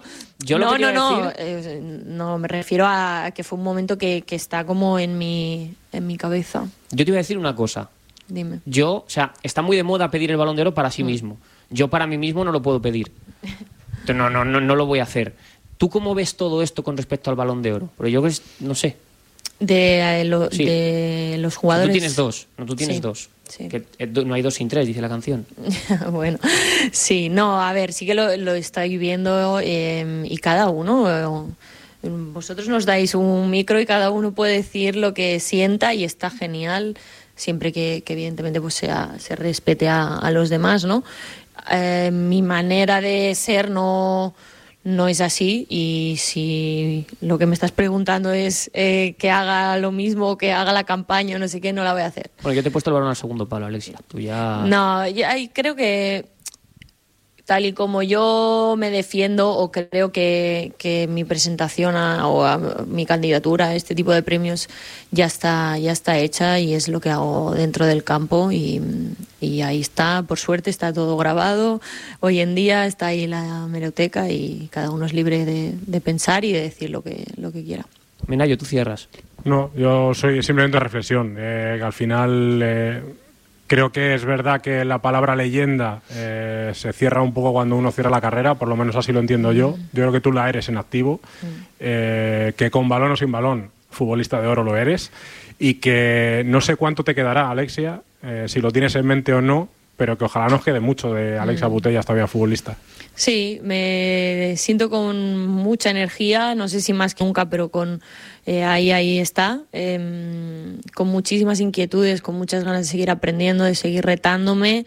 me refiero a que fue un momento que está como en mi cabeza. Yo te iba a decir una cosa. Dime. O sea, está muy de moda pedir el Balón de Oro para sí mismo. Yo para mí mismo no lo puedo pedir. No lo voy a hacer. ¿Tú cómo ves todo esto con respecto al Balón de Oro? Porque yo no sé. De los jugadores. Tú tienes dos, tú tienes dos. Sí. Que no hay dos sin tres, dice la canción. Bueno, sí, no, a ver, sí que lo estáis viendo y cada uno, vosotros nos dais un micro y cada uno puede decir lo que sienta y está genial, siempre que evidentemente pues se respete a los demás, ¿no? Mi manera de ser no es así, y si lo que me estás preguntando es que haga lo mismo, que haga la campaña o no sé qué, no la voy a hacer. Bueno, yo te he puesto el balón al segundo palo, Alexia. Tú ya... No, creo que tal y como yo me defiendo, o creo que mi presentación o mi candidatura a este tipo de premios ya está hecha, y es lo que hago dentro del campo, y ahí está, por suerte está todo grabado. Hoy en día está ahí la hemeroteca y cada uno es libre de pensar y de decir lo que quiera. Menayo, tú cierras. No, yo soy simplemente reflexión, que al final... Creo que es verdad que la palabra leyenda se cierra un poco cuando uno cierra la carrera, por lo menos así lo entiendo yo. Yo creo que tú la eres en activo, que con balón o sin balón, futbolista de oro lo eres, y que no sé cuánto te quedará, Alexia, si lo tienes en mente o no, pero que ojalá nos quede mucho de Alexia Putellas todavía futbolista. Sí, me siento con mucha energía, no sé si más que nunca, pero ahí está, con muchísimas inquietudes, con muchas ganas de seguir aprendiendo, de seguir retándome,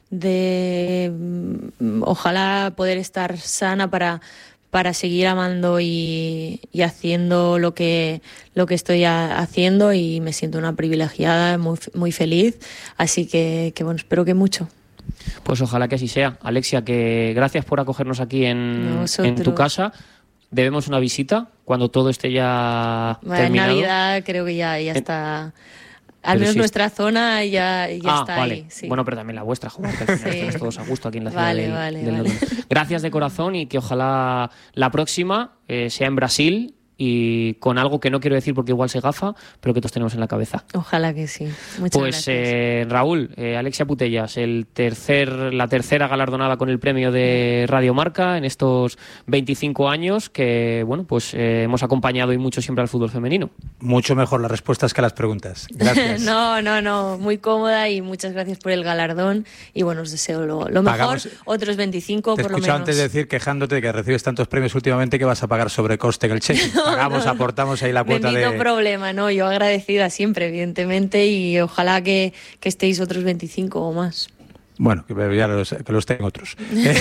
de ojalá poder estar sana para seguir amando y haciendo lo que estoy haciendo, y me siento una privilegiada, muy, muy feliz, así que bueno, espero que mucho. Pues ojalá que así sea. Alexia, que gracias por acogernos aquí en tu casa. Debemos una visita cuando todo esté ya terminado. En Navidad creo que ya está. Al menos nuestra zona ya está vale. ahí. Sí. Bueno, pero también la vuestra, joder, que al final estamos todos a gusto aquí en la ciudad del Londres. Gracias de corazón, y que ojalá la próxima sea en Brasil, y con algo que no quiero decir porque igual se gafa, pero que todos tenemos en la cabeza. Ojalá que sí. Muchas gracias. Raúl, Alexia Putellas, la tercera galardonada con el premio de Radio Marca en estos 25 años que, bueno, pues hemos acompañado y mucho siempre al fútbol femenino. Mucho mejor las respuestas que las preguntas. Gracias. No, muy cómoda, y muchas gracias por el galardón, y bueno, os deseo lo mejor, otros 25 por lo menos. Te escucho antes de decir, quejándote de que recibes tantos premios últimamente, que vas a pagar sobrecoste en el cheque. Aportamos ahí la cuota de... No problema, ¿no? Yo agradecida siempre, evidentemente, y ojalá que estéis otros 25 o más. Bueno, que los tengan otros.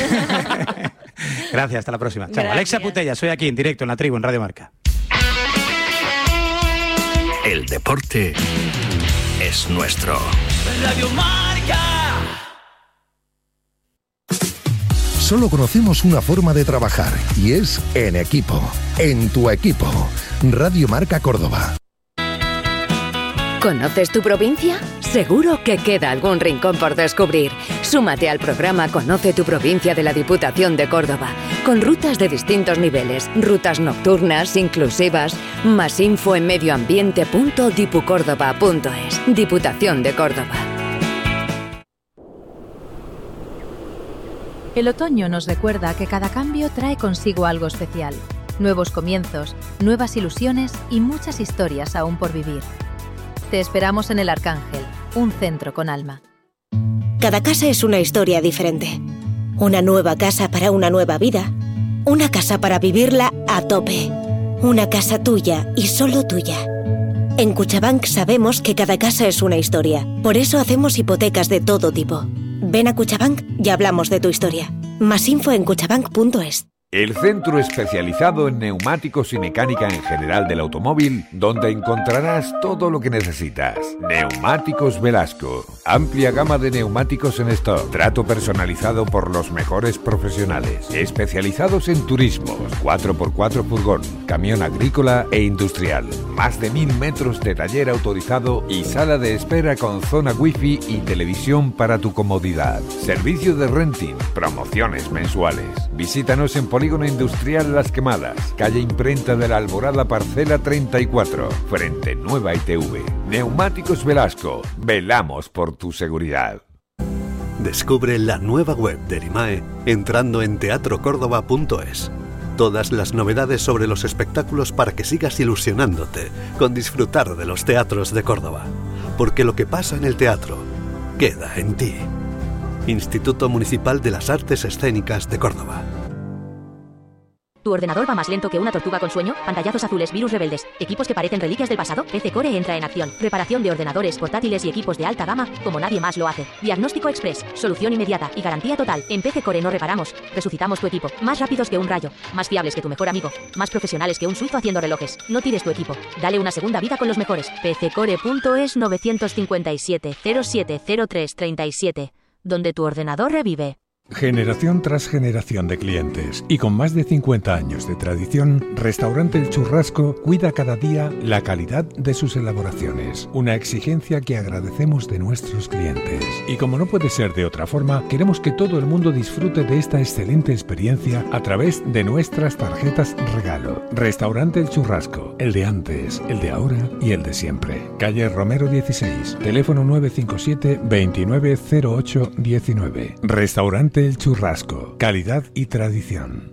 Gracias, hasta la próxima. Chao. Alexia Putellas, soy aquí en directo en la tribu, en Radio Marca. El deporte es nuestro. Radio Marca. Solo conocemos una forma de trabajar, y es en equipo. En tu equipo. Radio Marca Córdoba. ¿Conoces tu provincia? Seguro que queda algún rincón por descubrir. Súmate al programa Conoce tu provincia de la Diputación de Córdoba, con rutas de distintos niveles, rutas nocturnas, inclusivas. Más info en medioambiente.dipucórdoba.es. Diputación de Córdoba. El otoño nos recuerda que cada cambio trae consigo algo especial. Nuevos comienzos, nuevas ilusiones y muchas historias aún por vivir. Te esperamos en El Arcángel, un centro con alma. Cada casa es una historia diferente. Una nueva casa para una nueva vida. Una casa para vivirla a tope. Una casa tuya y solo tuya. En Cuchabank sabemos que cada casa es una historia. Por eso hacemos hipotecas de todo tipo. Ven a Cuchabank y hablamos de tu historia. Más info en cuchabank.es. el centro especializado en neumáticos y mecánica en general del automóvil, donde encontrarás todo lo que necesitas. Neumáticos Velasco. Amplia gama de neumáticos en stock. Trato personalizado por los mejores profesionales. Especializados en turismos, 4x4 furgón, camión agrícola e industrial. Más de 1000 metros de taller autorizado y sala de espera con zona wifi y televisión para tu comodidad. Servicio de renting, promociones mensuales. Visítanos en Polígono Industrial Las Quemadas, calle Imprenta de la Alborada, parcela 34, frente Nueva ITV. Neumáticos Velasco, velamos por tu seguridad. Descubre la nueva web de Erimae entrando en teatrocórdoba.es. Todas las novedades sobre los espectáculos para que sigas ilusionándote con disfrutar de los teatros de Córdoba. Porque lo que pasa en el teatro queda en ti. Instituto Municipal de las Artes Escénicas de Córdoba. ¿Tu ordenador va más lento que una tortuga con sueño? Pantallazos azules, virus rebeldes, equipos que parecen reliquias del pasado. PC Core entra en acción. Reparación de ordenadores, portátiles y equipos de alta gama como nadie más lo hace. Diagnóstico express, solución inmediata y garantía total. En PC Core no reparamos, resucitamos tu equipo. Más rápidos que un rayo, más fiables que tu mejor amigo, más profesionales que un suizo haciendo relojes. No tires tu equipo, dale una segunda vida con los mejores. PCcore.es 957 0703 37, donde tu ordenador revive. Generación tras generación de clientes y con más de 50 años de tradición, Restaurante El Churrasco cuida cada día la calidad de sus elaboraciones, una exigencia que agradecemos de nuestros clientes. Y como no puede ser de otra forma, queremos que todo el mundo disfrute de esta excelente experiencia a través de nuestras tarjetas regalo. Restaurante El Churrasco, el de antes, el de ahora y el de siempre. Calle Romero 16, teléfono 957 2908 19. Restaurante El Churrasco, calidad y tradición.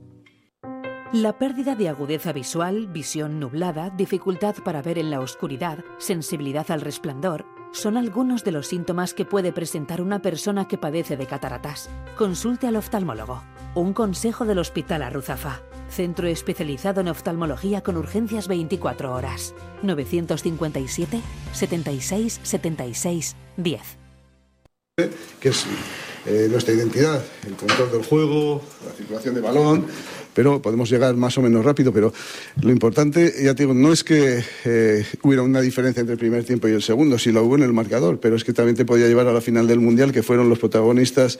La pérdida de agudeza visual, visión nublada, dificultad para ver en la oscuridad, sensibilidad al resplandor, son algunos de los síntomas que puede presentar una persona que padece de cataratas. Consulte al oftalmólogo. Un consejo del Hospital Arruzafa. Centro especializado en oftalmología con urgencias 24 horas. 957 76 76 10. Que es nuestra identidad, el control del juego, la circulación de balón, pero podemos llegar más o menos rápido, pero lo importante, ya te digo, no es que hubiera una diferencia entre el primer tiempo y el segundo, sí lo hubo en el marcador, pero es que también te podía llevar a la final del Mundial, que fueron los protagonistas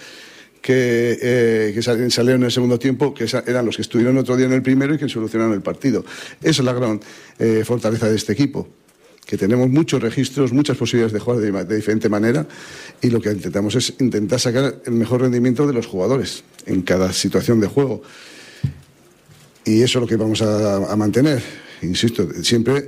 que salieron en el segundo tiempo, que eran los que estuvieron otro día en el primero y que solucionaron el partido. Esa es la gran fortaleza de este equipo, que tenemos muchos registros, muchas posibilidades de jugar de diferente manera, y lo que intentamos es intentar sacar el mejor rendimiento de los jugadores en cada situación de juego. Y eso es lo que vamos a mantener, insisto, siempre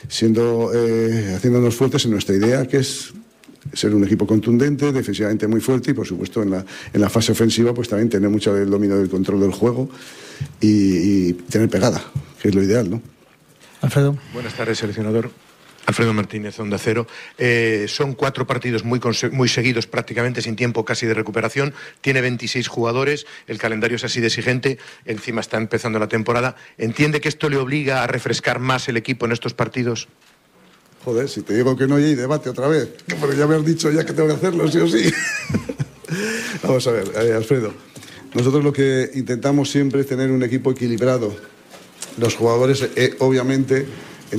haciéndonos fuertes en nuestra idea, que es ser un equipo contundente, defensivamente muy fuerte, y por supuesto en la fase ofensiva pues también tener mucho el dominio del control del juego y tener pegada, que es lo ideal, ¿no? Alfredo. Buenas tardes, seleccionador. Alfredo Martínez, Onda Cero. Son 4 partidos muy seguidos, prácticamente sin tiempo casi de recuperación. Tiene 26 jugadores, el calendario es así de exigente, encima está empezando la temporada. ¿Entiende que esto le obliga a refrescar más el equipo en estos partidos? Joder, si te digo que no hay debate otra vez, porque ya me has dicho ya que tengo que hacerlo, sí o sí. Vamos a ver, Alfredo. Nosotros lo que intentamos siempre es tener un equipo equilibrado. Los jugadores, obviamente, en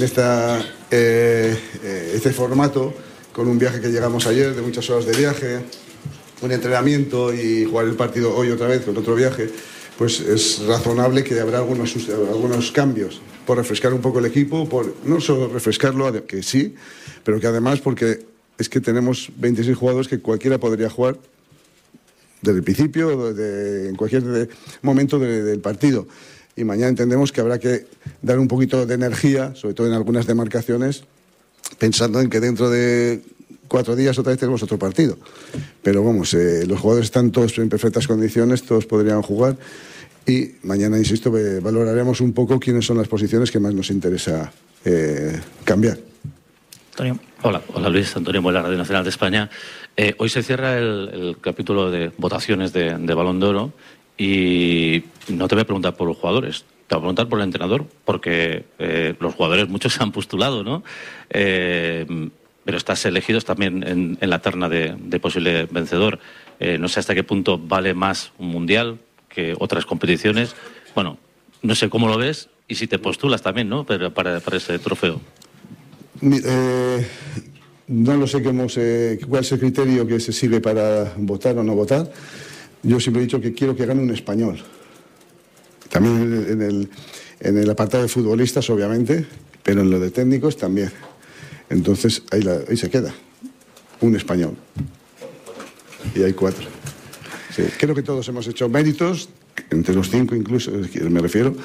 este formato, con un viaje que llegamos ayer, de muchas horas de viaje, un entrenamiento y jugar el partido hoy otra vez con otro viaje, pues es razonable que habrá algunos cambios por refrescar un poco el equipo, por no solo refrescarlo, que sí, pero que además porque es que tenemos 26 jugadores que cualquiera podría jugar desde el principio, en cualquier momento del partido. Y mañana entendemos que habrá que dar un poquito de energía, sobre todo en algunas demarcaciones, pensando en que dentro de 4 días otra vez tenemos otro partido. Pero vamos, los jugadores están todos en perfectas condiciones, todos podrían jugar, y mañana, insisto, valoraremos un poco quiénes son las posiciones que más nos interesa cambiar. Antonio. Hola Luis, Antonio Muela, Radio Nacional de España. Hoy se cierra el capítulo de votaciones de Balón de Oro. Y no te voy a preguntar por los jugadores, te voy a preguntar por el entrenador, porque los jugadores muchos se han postulado, ¿no? Pero estás elegidos también en la terna de posible vencedor. No sé hasta qué punto vale más un mundial que otras competiciones, Bueno, no sé cómo lo ves y si te postulas también, ¿no? Pero para ese trofeo. No lo sé cuál es el criterio que se sigue para votar o no votar. Yo siempre he dicho que quiero que gane un español. También en el apartado de futbolistas, obviamente, pero en lo de técnicos también. Entonces, ahí se queda. Un español. Y hay 4. Sí, creo que todos hemos hecho méritos, entre los 5 incluso, me refiero.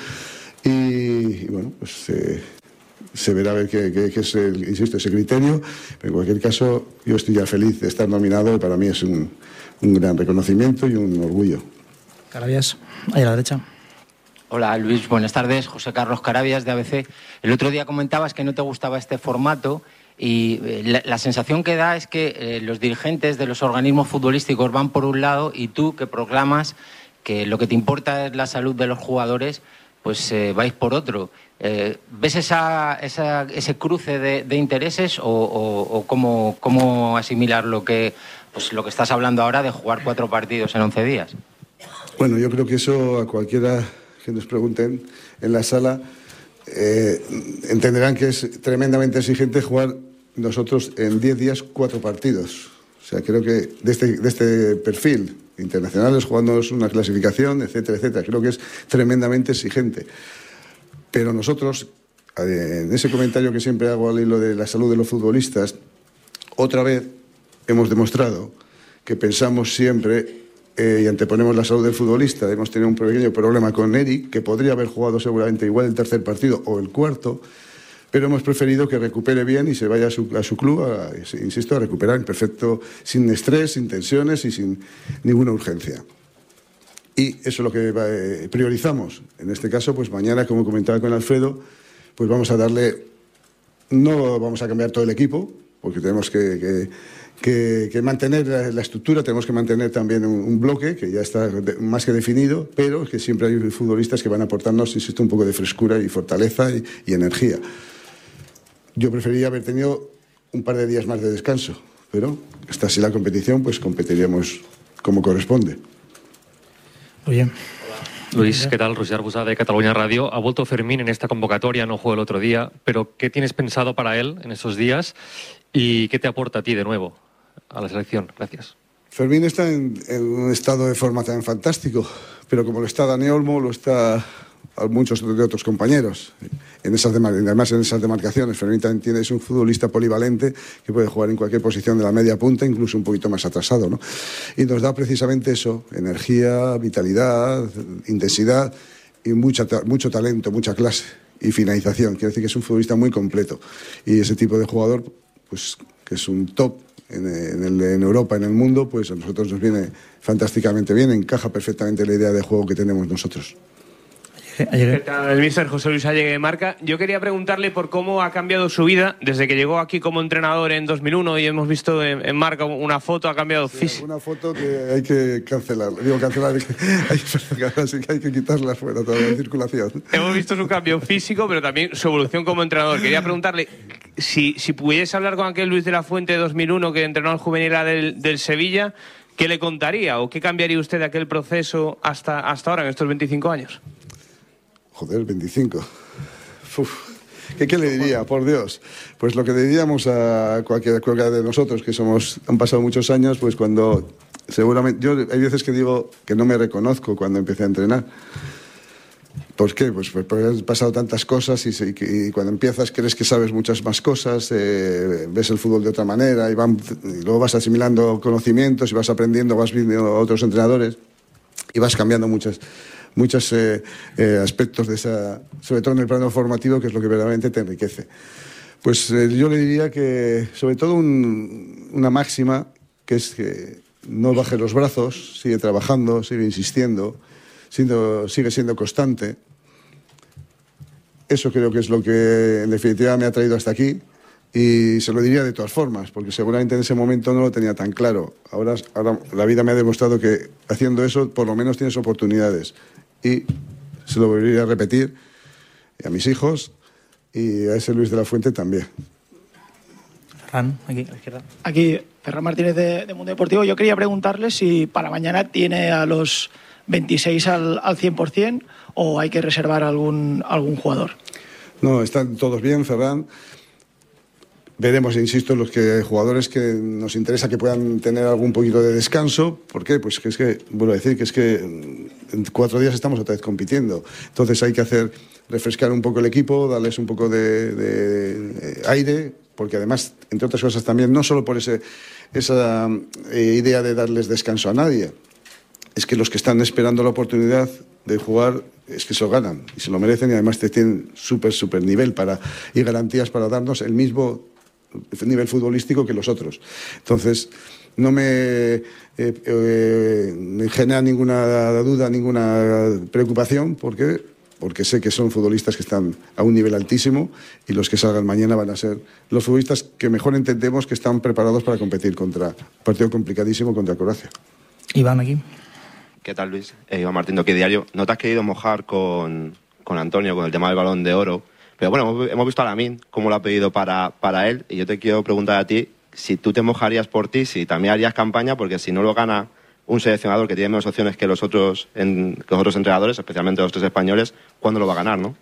Y bueno, pues se verá a ver qué es, insisto, ese criterio. Pero en cualquier caso, yo estoy ya feliz de estar nominado y para mí es un gran reconocimiento y un orgullo. Carabias, ahí a la derecha. Hola Luis, buenas tardes. José Carlos Carabias de ABC. El otro día comentabas que no te gustaba este formato y la sensación que da es que los dirigentes de los organismos futbolísticos van por un lado y tú, que proclamas que lo que te importa es la salud de los jugadores, pues vais por otro. ¿Ves ese cruce de intereses o cómo asimilar lo que estás hablando ahora de jugar 4 partidos en 11 días? Bueno, yo creo que eso a cualquiera que nos pregunten en la sala entenderán que es tremendamente exigente jugar nosotros en 10 días 4 partidos. O sea, creo que de este perfil, internacionales jugándonos una clasificación, etcétera, etcétera, creo que es tremendamente exigente. Pero nosotros, en ese comentario que siempre hago al hilo de la salud de los futbolistas, otra vez hemos demostrado que pensamos siempre y anteponemos la salud del futbolista. Hemos tenido un pequeño problema con Eric, que podría haber jugado seguramente igual el tercer partido o el cuarto, pero hemos preferido que recupere bien y se vaya a su club, insisto, a recuperar perfecto, sin estrés, sin tensiones y sin ninguna urgencia. Y eso es lo que priorizamos. En este caso, pues mañana, como comentaba con Alfredo, pues vamos a darle... No vamos a cambiar todo el equipo, porque tenemos que mantener la estructura, tenemos que mantener también un bloque que ya está más que definido, pero que siempre hay futbolistas que van a aportarnos, insisto, un poco de frescura y fortaleza y energía. Yo preferiría haber tenido un par de días más de descanso, pero esta así la competición, pues competiríamos como corresponde. Muy bien. Luis, ¿qué tal? Roger Arbusá de Cataluña Radio. Ha vuelto Fermín en esta convocatoria, no jugó el otro día, pero ¿qué tienes pensado para él en esos días y qué te aporta a ti de nuevo a la selección? Gracias. Fermín está en un estado de forma tan fantástico, pero como lo está Dani Olmo, lo está muchos de otros compañeros. Además, en esas demarcaciones, Fermín también es un futbolista polivalente que puede jugar en cualquier posición de la media punta, incluso un poquito más atrasado, ¿no? Y nos da precisamente eso, energía, vitalidad, intensidad y mucho talento, mucha clase y finalización. Quiere decir que es un futbolista muy completo. Y ese tipo de jugador, pues que es un top en Europa, en el mundo, pues a nosotros nos viene fantásticamente bien, encaja perfectamente la idea de juego que tenemos nosotros. ¿Qué tal? El míster José Luis Allegue de Marca. Yo quería preguntarle por cómo ha cambiado su vida desde que llegó aquí como entrenador en 2001 y hemos visto en Marca una foto, ha cambiado físico. Una foto que hay que cancelar. Así que hay que quitarla fuera toda la circulación. Hemos visto su cambio físico, pero también su evolución como entrenador. Quería preguntarle si pudiese hablar con aquel Luis de la Fuente de 2001 que entrenó al juvenil del Sevilla, ¿qué le contaría o qué cambiaría usted de aquel proceso hasta ahora, en estos 25 años? Joder, 25. ¿Qué le diría, por Dios? Pues lo que le diríamos a cualquiera de nosotros que han pasado muchos años, pues cuando seguramente... Hay veces que digo que no me reconozco cuando empecé a entrenar. ¿Por qué? Pues porque han pasado tantas cosas y cuando empiezas crees que sabes muchas más cosas, ves el fútbol de otra manera y luego vas asimilando conocimientos y vas aprendiendo, vas viendo a otros entrenadores y vas cambiando muchos aspectos de esa, sobre todo en el plano formativo, que es lo que verdaderamente te enriquece. Pues yo le diría que, sobre todo, una máxima, que es que no baje los brazos, sigue trabajando, sigue insistiendo, sigue siendo constante. Eso creo que es lo que, en definitiva, me ha traído hasta aquí. Y se lo diría de todas formas, porque seguramente en ese momento no lo tenía tan claro. Ahora la vida me ha demostrado que haciendo eso, por lo menos tienes oportunidades. Y se lo volvería a repetir a mis hijos y a ese Luis de la Fuente también. Ferran, aquí a la izquierda. Aquí, Ferran Martínez de Mundo Deportivo. Yo quería preguntarle si para mañana tiene a los 26 al 100% o hay que reservar algún jugador? No, están todos bien, Ferran. Veremos, insisto, los jugadores que nos interesa que puedan tener algún poquito de descanso. ¿Por qué? Pues que es que, vuelvo a decir, que es que en 4 días estamos otra vez compitiendo. Entonces hay que refrescar un poco el equipo, darles un poco de aire, porque además, entre otras cosas también, no solo por esa idea de darles descanso a nadie, es que los que están esperando la oportunidad de jugar es que se lo ganan y se lo merecen, y además tienen súper nivel y garantías para darnos el mismo nivel futbolístico que los otros. Entonces no me genera ninguna duda, ninguna preocupación, porque sé que son futbolistas que están a un nivel altísimo, y los que salgan mañana van a ser los futbolistas que mejor entendemos que están preparados para competir contra un partido complicadísimo contra Croacia. Iván, aquí. ¿Qué tal, Luis? Iván Martín, de Aquí Diario. ¿No te has querido mojar con Antonio, con el tema del Balón de Oro? Pero bueno, hemos visto a Lamine, cómo lo ha pedido para él, y yo te quiero preguntar a ti si tú te mojarías por ti, si también harías campaña, porque si no lo gana un seleccionador que tiene menos opciones que los otros entrenadores, especialmente los 3 españoles, ¿cuándo lo va a ganar, no?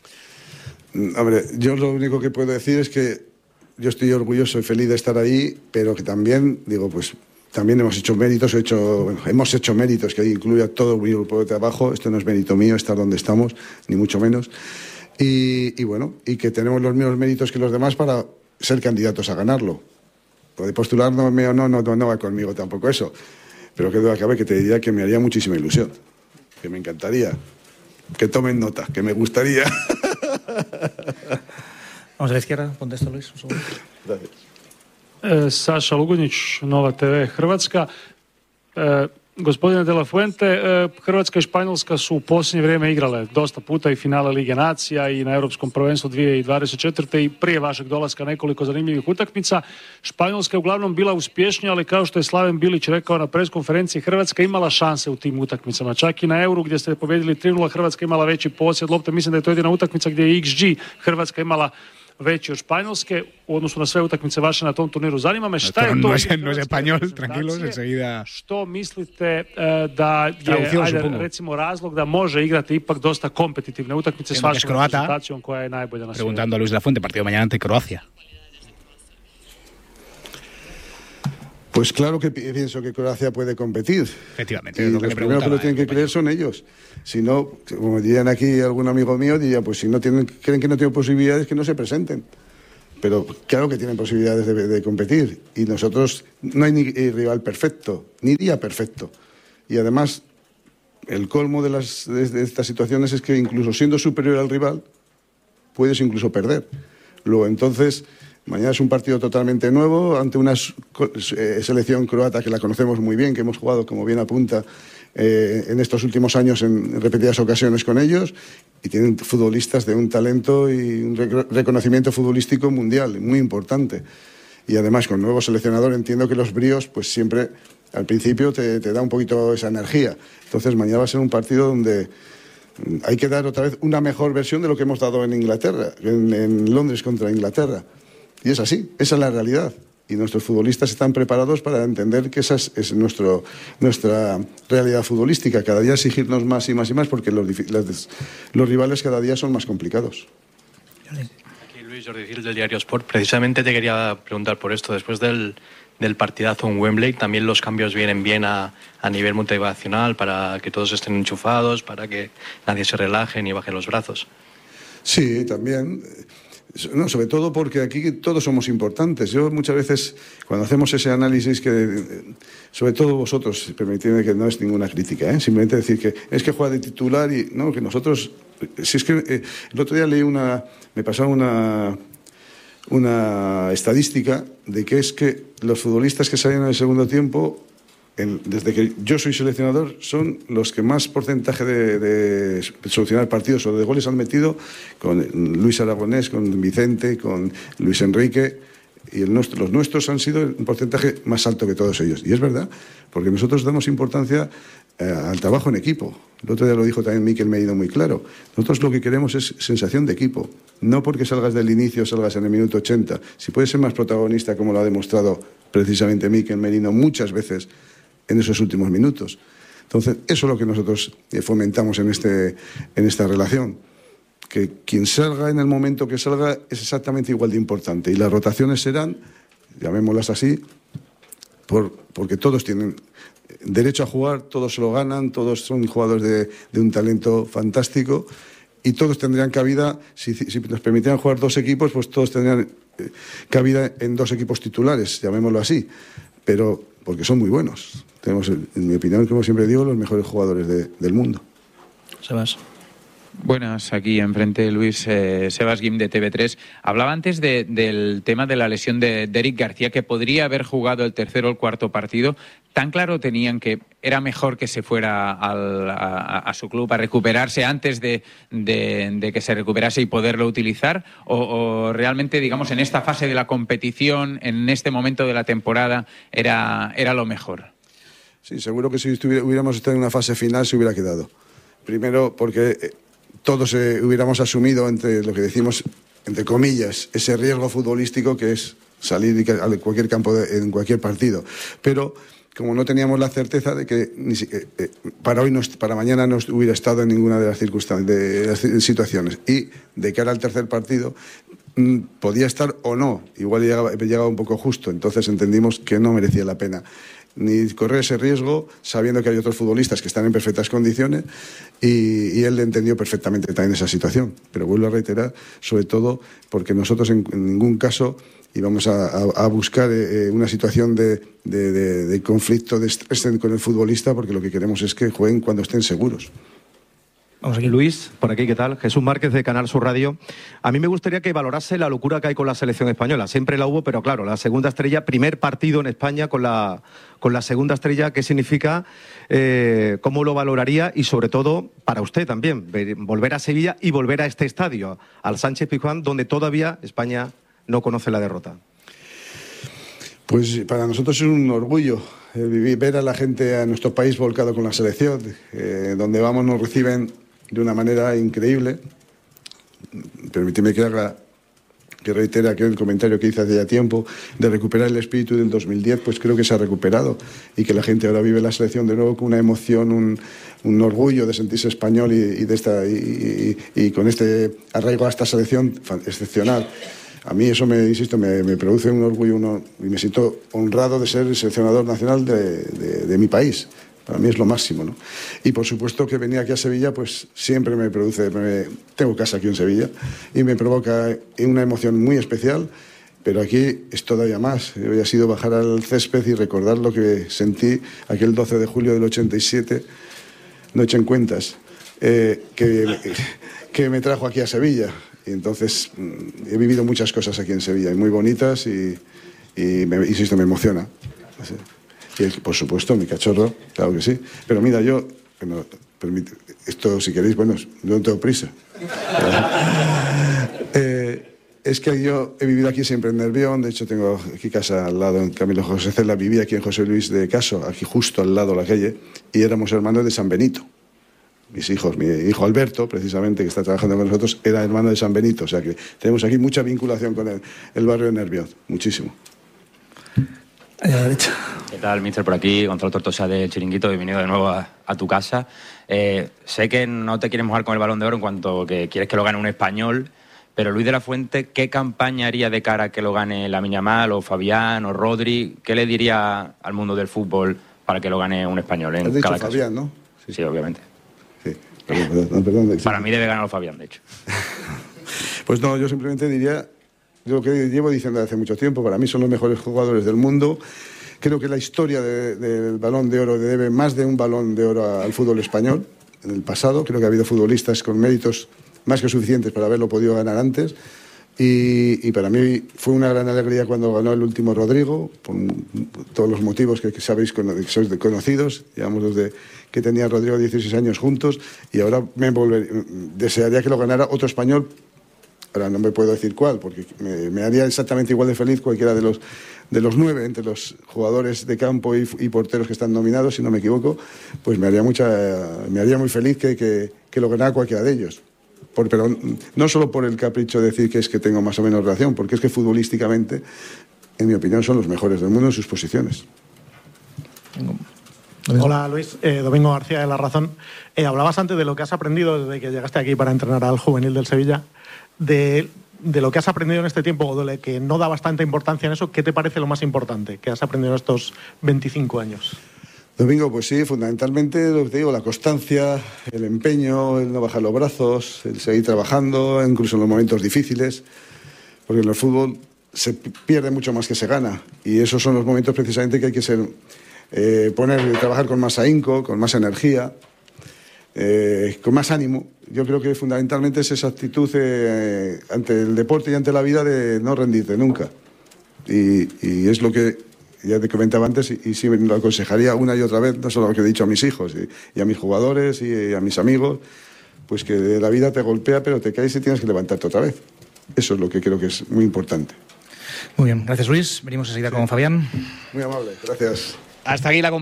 Hombre, yo lo único que puedo decir es que yo estoy orgulloso y feliz de estar ahí, pero que también, digo, pues también hemos hecho méritos, hemos hecho méritos, que incluye a todo el grupo de trabajo. Esto no es mérito mío estar donde estamos, ni mucho menos. Y bueno, y que tenemos los mismos méritos que los demás para ser candidatos a ganarlo. Lo de postularme o no va conmigo tampoco eso. Pero que duda cabe que te diría que me haría muchísima ilusión, que me encantaría, que tomen nota, que me gustaría. Vamos a la izquierda, contesto Luis. Un segundo. Gracias. Saša Lugunić, Nova TV Hrvatska. Gospodine De La Fuente, Hrvatska i Španjolska su u posljednje vrijeme igrale dosta puta i finale Lige nacija i na Europskom prvenstvu 2024. i prije vašeg dolaska nekoliko zanimljivih utakmica. Španjolska je uglavnom bila uspješnija, ali kao što je Slaven Bilić rekao na preskonferenciji, Hrvatska imala šanse u tim utakmicama. Čak i na Euru gdje ste pobjedili 3-0, Hrvatska imala veći posjed lopte. Mislim da je to jedina utakmica gdje je XG Hrvatska imala veći od Španjolske u odnosu na sve utakmice vaše na tom turniru. Zanima me šta je to... No es español, tranquilos, enseguida... Što mislite da je, recimo, razlog da može igrati ipak dosta kompetitivne utakmice s vašom reprezentacijom koja je najbolja na svijetu? Preguntando a Luis de la Fuente, partido mañana ante Croacia. Pues claro que pienso que Croacia puede competir. Efectivamente. Y los primeros que lo tienen que creer son ellos. Si no, como dirían aquí algún amigo mío, diría, pues si no creen que no tienen posibilidades, que no se presenten. Pero claro que tienen posibilidades de competir. Y nosotros, no hay ni rival perfecto, ni día perfecto. Y además, el colmo de estas situaciones es que incluso siendo superior al rival, puedes incluso perder. Luego, entonces... Mañana es un partido totalmente nuevo ante una selección croata que la conocemos muy bien, que hemos jugado, como bien apunta, en estos últimos años en repetidas ocasiones con ellos, y tienen futbolistas de un talento y un reconocimiento futbolístico mundial muy importante. Y además con nuevo seleccionador entiendo que los bríos pues siempre al principio te da un poquito esa energía. Entonces mañana va a ser un partido donde hay que dar otra vez una mejor versión de lo que hemos dado en Inglaterra, en Londres contra Inglaterra. Y es así, esa es la realidad. Y nuestros futbolistas están preparados para entender que esa es nuestra realidad futbolística. Cada día exigirnos más y más y más porque los rivales cada día son más complicados. Aquí Luis Jordi Gil del Diario Sport. Precisamente te quería preguntar por esto. Después del partidazo en Wembley, también los cambios vienen bien a nivel motivacional para que todos estén enchufados, para que nadie se relaje ni baje los brazos. Sí, también... No, sobre todo porque aquí todos somos importantes. Yo muchas veces, cuando hacemos ese análisis, que sobre todo vosotros, permitidme que no es ninguna crítica, simplemente decir que es que juega de titular y no, que nosotros... Si es que el otro día me pasaron una estadística de que es que los futbolistas que salen en el segundo tiempo, desde que yo soy seleccionador, son los que más porcentaje de solucionar partidos o de goles han metido, con Luis Aragonés, con Vicente, con Luis Enrique, y los nuestros han sido un porcentaje más alto que todos ellos. Y es verdad, porque nosotros damos importancia al trabajo en equipo. El otro día lo dijo también Mikel Merino muy claro. Nosotros lo que queremos es sensación de equipo. No porque salgas del inicio, salgas en el minuto 80. Si puedes ser más protagonista, como lo ha demostrado precisamente Mikel Merino muchas veces en esos últimos minutos. Entonces, eso es lo que nosotros fomentamos en esta relación. Que quien salga en el momento que salga es exactamente igual de importante. Y las rotaciones serán, llamémoslas así, porque todos tienen derecho a jugar, todos se lo ganan, todos son jugadores de un talento fantástico y todos tendrían cabida, si nos permitieran jugar 2 equipos, pues todos tendrían cabida en 2 equipos titulares, llamémoslo así, pero porque son muy buenos. Tenemos, en mi opinión, como siempre digo, los mejores jugadores del mundo. Sebas. Buenas, aquí enfrente Luis, Sebas Guim de TV3. Hablaba antes del tema de la lesión de Eric García, que podría haber jugado el tercer o el cuarto partido. ¿Tan claro tenían que era mejor que se fuera a su club a recuperarse antes de que se recuperase y poderlo utilizar? ¿O realmente, digamos, en esta fase de la competición, en este momento de la temporada, era lo mejor? Sí, seguro que si hubiéramos estado en una fase final se hubiera quedado. Primero porque todos hubiéramos asumido, entre lo que decimos, entre comillas, ese riesgo futbolístico que es salir a cualquier campo en cualquier partido. Pero como no teníamos la certeza de que para mañana no hubiera estado en ninguna de las circunstancias, de las situaciones, y de cara al tercer partido podía estar o no, igual llegaba un poco justo, entonces entendimos que no merecía la pena ni correr ese riesgo, sabiendo que hay otros futbolistas que están en perfectas condiciones, y él entendió perfectamente también esa situación. Pero vuelvo a reiterar, sobre todo porque nosotros en ningún caso íbamos a buscar una situación de conflicto, de estrés con el futbolista, porque lo que queremos es que jueguen cuando estén seguros. Vamos aquí. Luis, por aquí, ¿qué tal? Jesús Márquez de Canal Sur Radio. A mí me gustaría que valorase la locura que hay con la selección española. Siempre la hubo, pero claro, la segunda estrella, primer partido en España con la segunda estrella, ¿qué significa? ¿Cómo lo valoraría? Y sobre todo, para usted también, volver a Sevilla y volver a este estadio, al Sánchez Pizjuán, donde todavía España no conoce la derrota. Pues para nosotros es un orgullo ver a la gente, a nuestro país volcado con la selección. Donde vamos nos reciben de una manera increíble. Permíteme que reitere aquel comentario que hice hace ya tiempo de recuperar el espíritu del 2010, pues creo que se ha recuperado y que la gente ahora vive la selección de nuevo con una emoción, un orgullo de sentirse español y con este arraigo a esta selección excepcional. A mí eso, me produce un orgullo y me siento honrado de ser el seleccionador nacional de mi país. Para mí es lo máximo, ¿no? Y por supuesto que venir aquí a Sevilla, pues siempre me produce, tengo casa aquí en Sevilla, y me provoca una emoción muy especial, pero aquí es todavía más. Hoy ha sido bajar al césped y recordar lo que sentí aquel 12 de julio del 87, noche en Cuentas, que me trajo aquí a Sevilla. Y entonces he vivido muchas cosas aquí en Sevilla, muy bonitas, insisto, me emociona. Y por supuesto, mi cachorro, claro que sí. Pero mira, yo, esto si queréis, bueno, no tengo prisa. Es que yo he vivido aquí siempre en Nervión, de hecho tengo aquí casa al lado, en Camilo José Cela, viví aquí en José Luis de Caso, aquí justo al lado de la calle, y éramos hermanos de San Benito. Mis hijos, mi hijo Alberto, precisamente, que está trabajando con nosotros, era hermano de San Benito, o sea que tenemos aquí mucha vinculación con el barrio de Nervión, muchísimo. A la derecha. ¿Qué tal, mister? Por aquí, Gonzalo Tortosa del Chiringuito, bienvenido de nuevo a tu casa. Sé que no te quieres mojar con el Balón de Oro en cuanto que quieres que lo gane un español, pero Luis de la Fuente, ¿qué campaña haría de cara a que lo gane Lamine Yamal o Fabián o Rodri? ¿Qué le diría al mundo del fútbol para que lo gane un español en cada caso? Fabián, ¿no? Sí, obviamente. Sí. Perdón. Para mí debe ganarlo Fabián, de hecho. Pues no, yo simplemente diría lo que llevo diciendo hace mucho tiempo. Para mí son los mejores jugadores del mundo. Creo que la historia del Balón de Oro debe más de un Balón de Oro al fútbol español. En el pasado creo que ha habido futbolistas con méritos más que suficientes para haberlo podido ganar antes. Y para mí fue una gran alegría cuando ganó el último Rodrigo, por todos los motivos que sabéis, que sois conocidos. Llevamos desde que tenía Rodrigo 16 años juntos, y ahora desearía que lo ganara otro español. Ahora no me puedo decir cuál, porque me haría exactamente igual de feliz cualquiera de los 9, entre los jugadores de campo y porteros que están nominados, si no me equivoco, pues me haría muy feliz que lo ganara cualquiera de ellos. Pero no solo por el capricho de decir que es que tengo más o menos relación, porque es que futbolísticamente, en mi opinión, son los mejores del mundo en sus posiciones. Hola Luis, Domingo García de La Razón. Hablabas antes de lo que has aprendido desde que llegaste aquí para entrenar al juvenil del Sevilla, de lo que has aprendido en este tiempo, o de lo que no da bastante importancia en eso. ¿Qué te parece lo más importante que has aprendido en estos 25 años? Domingo, pues sí, fundamentalmente lo que te digo, la constancia, el empeño, el no bajar los brazos, el seguir trabajando, incluso en los momentos difíciles, porque en el fútbol se pierde mucho más que se gana, y esos son los momentos precisamente que hay que trabajar con más ahínco, con más energía, con más ánimo. Yo creo que fundamentalmente es esa actitud ante el deporte y ante la vida de no rendirte nunca, y es lo que ya te comentaba antes, y sí me lo aconsejaría una y otra vez, no solo lo que he dicho a mis hijos y a mis jugadores y a mis amigos, pues que la vida te golpea, pero te caes y tienes que levantarte otra vez. Eso es lo que creo que es muy importante. Muy bien, gracias Luis. Venimos enseguida con Fabián. Muy amable, gracias. Hasta aquí la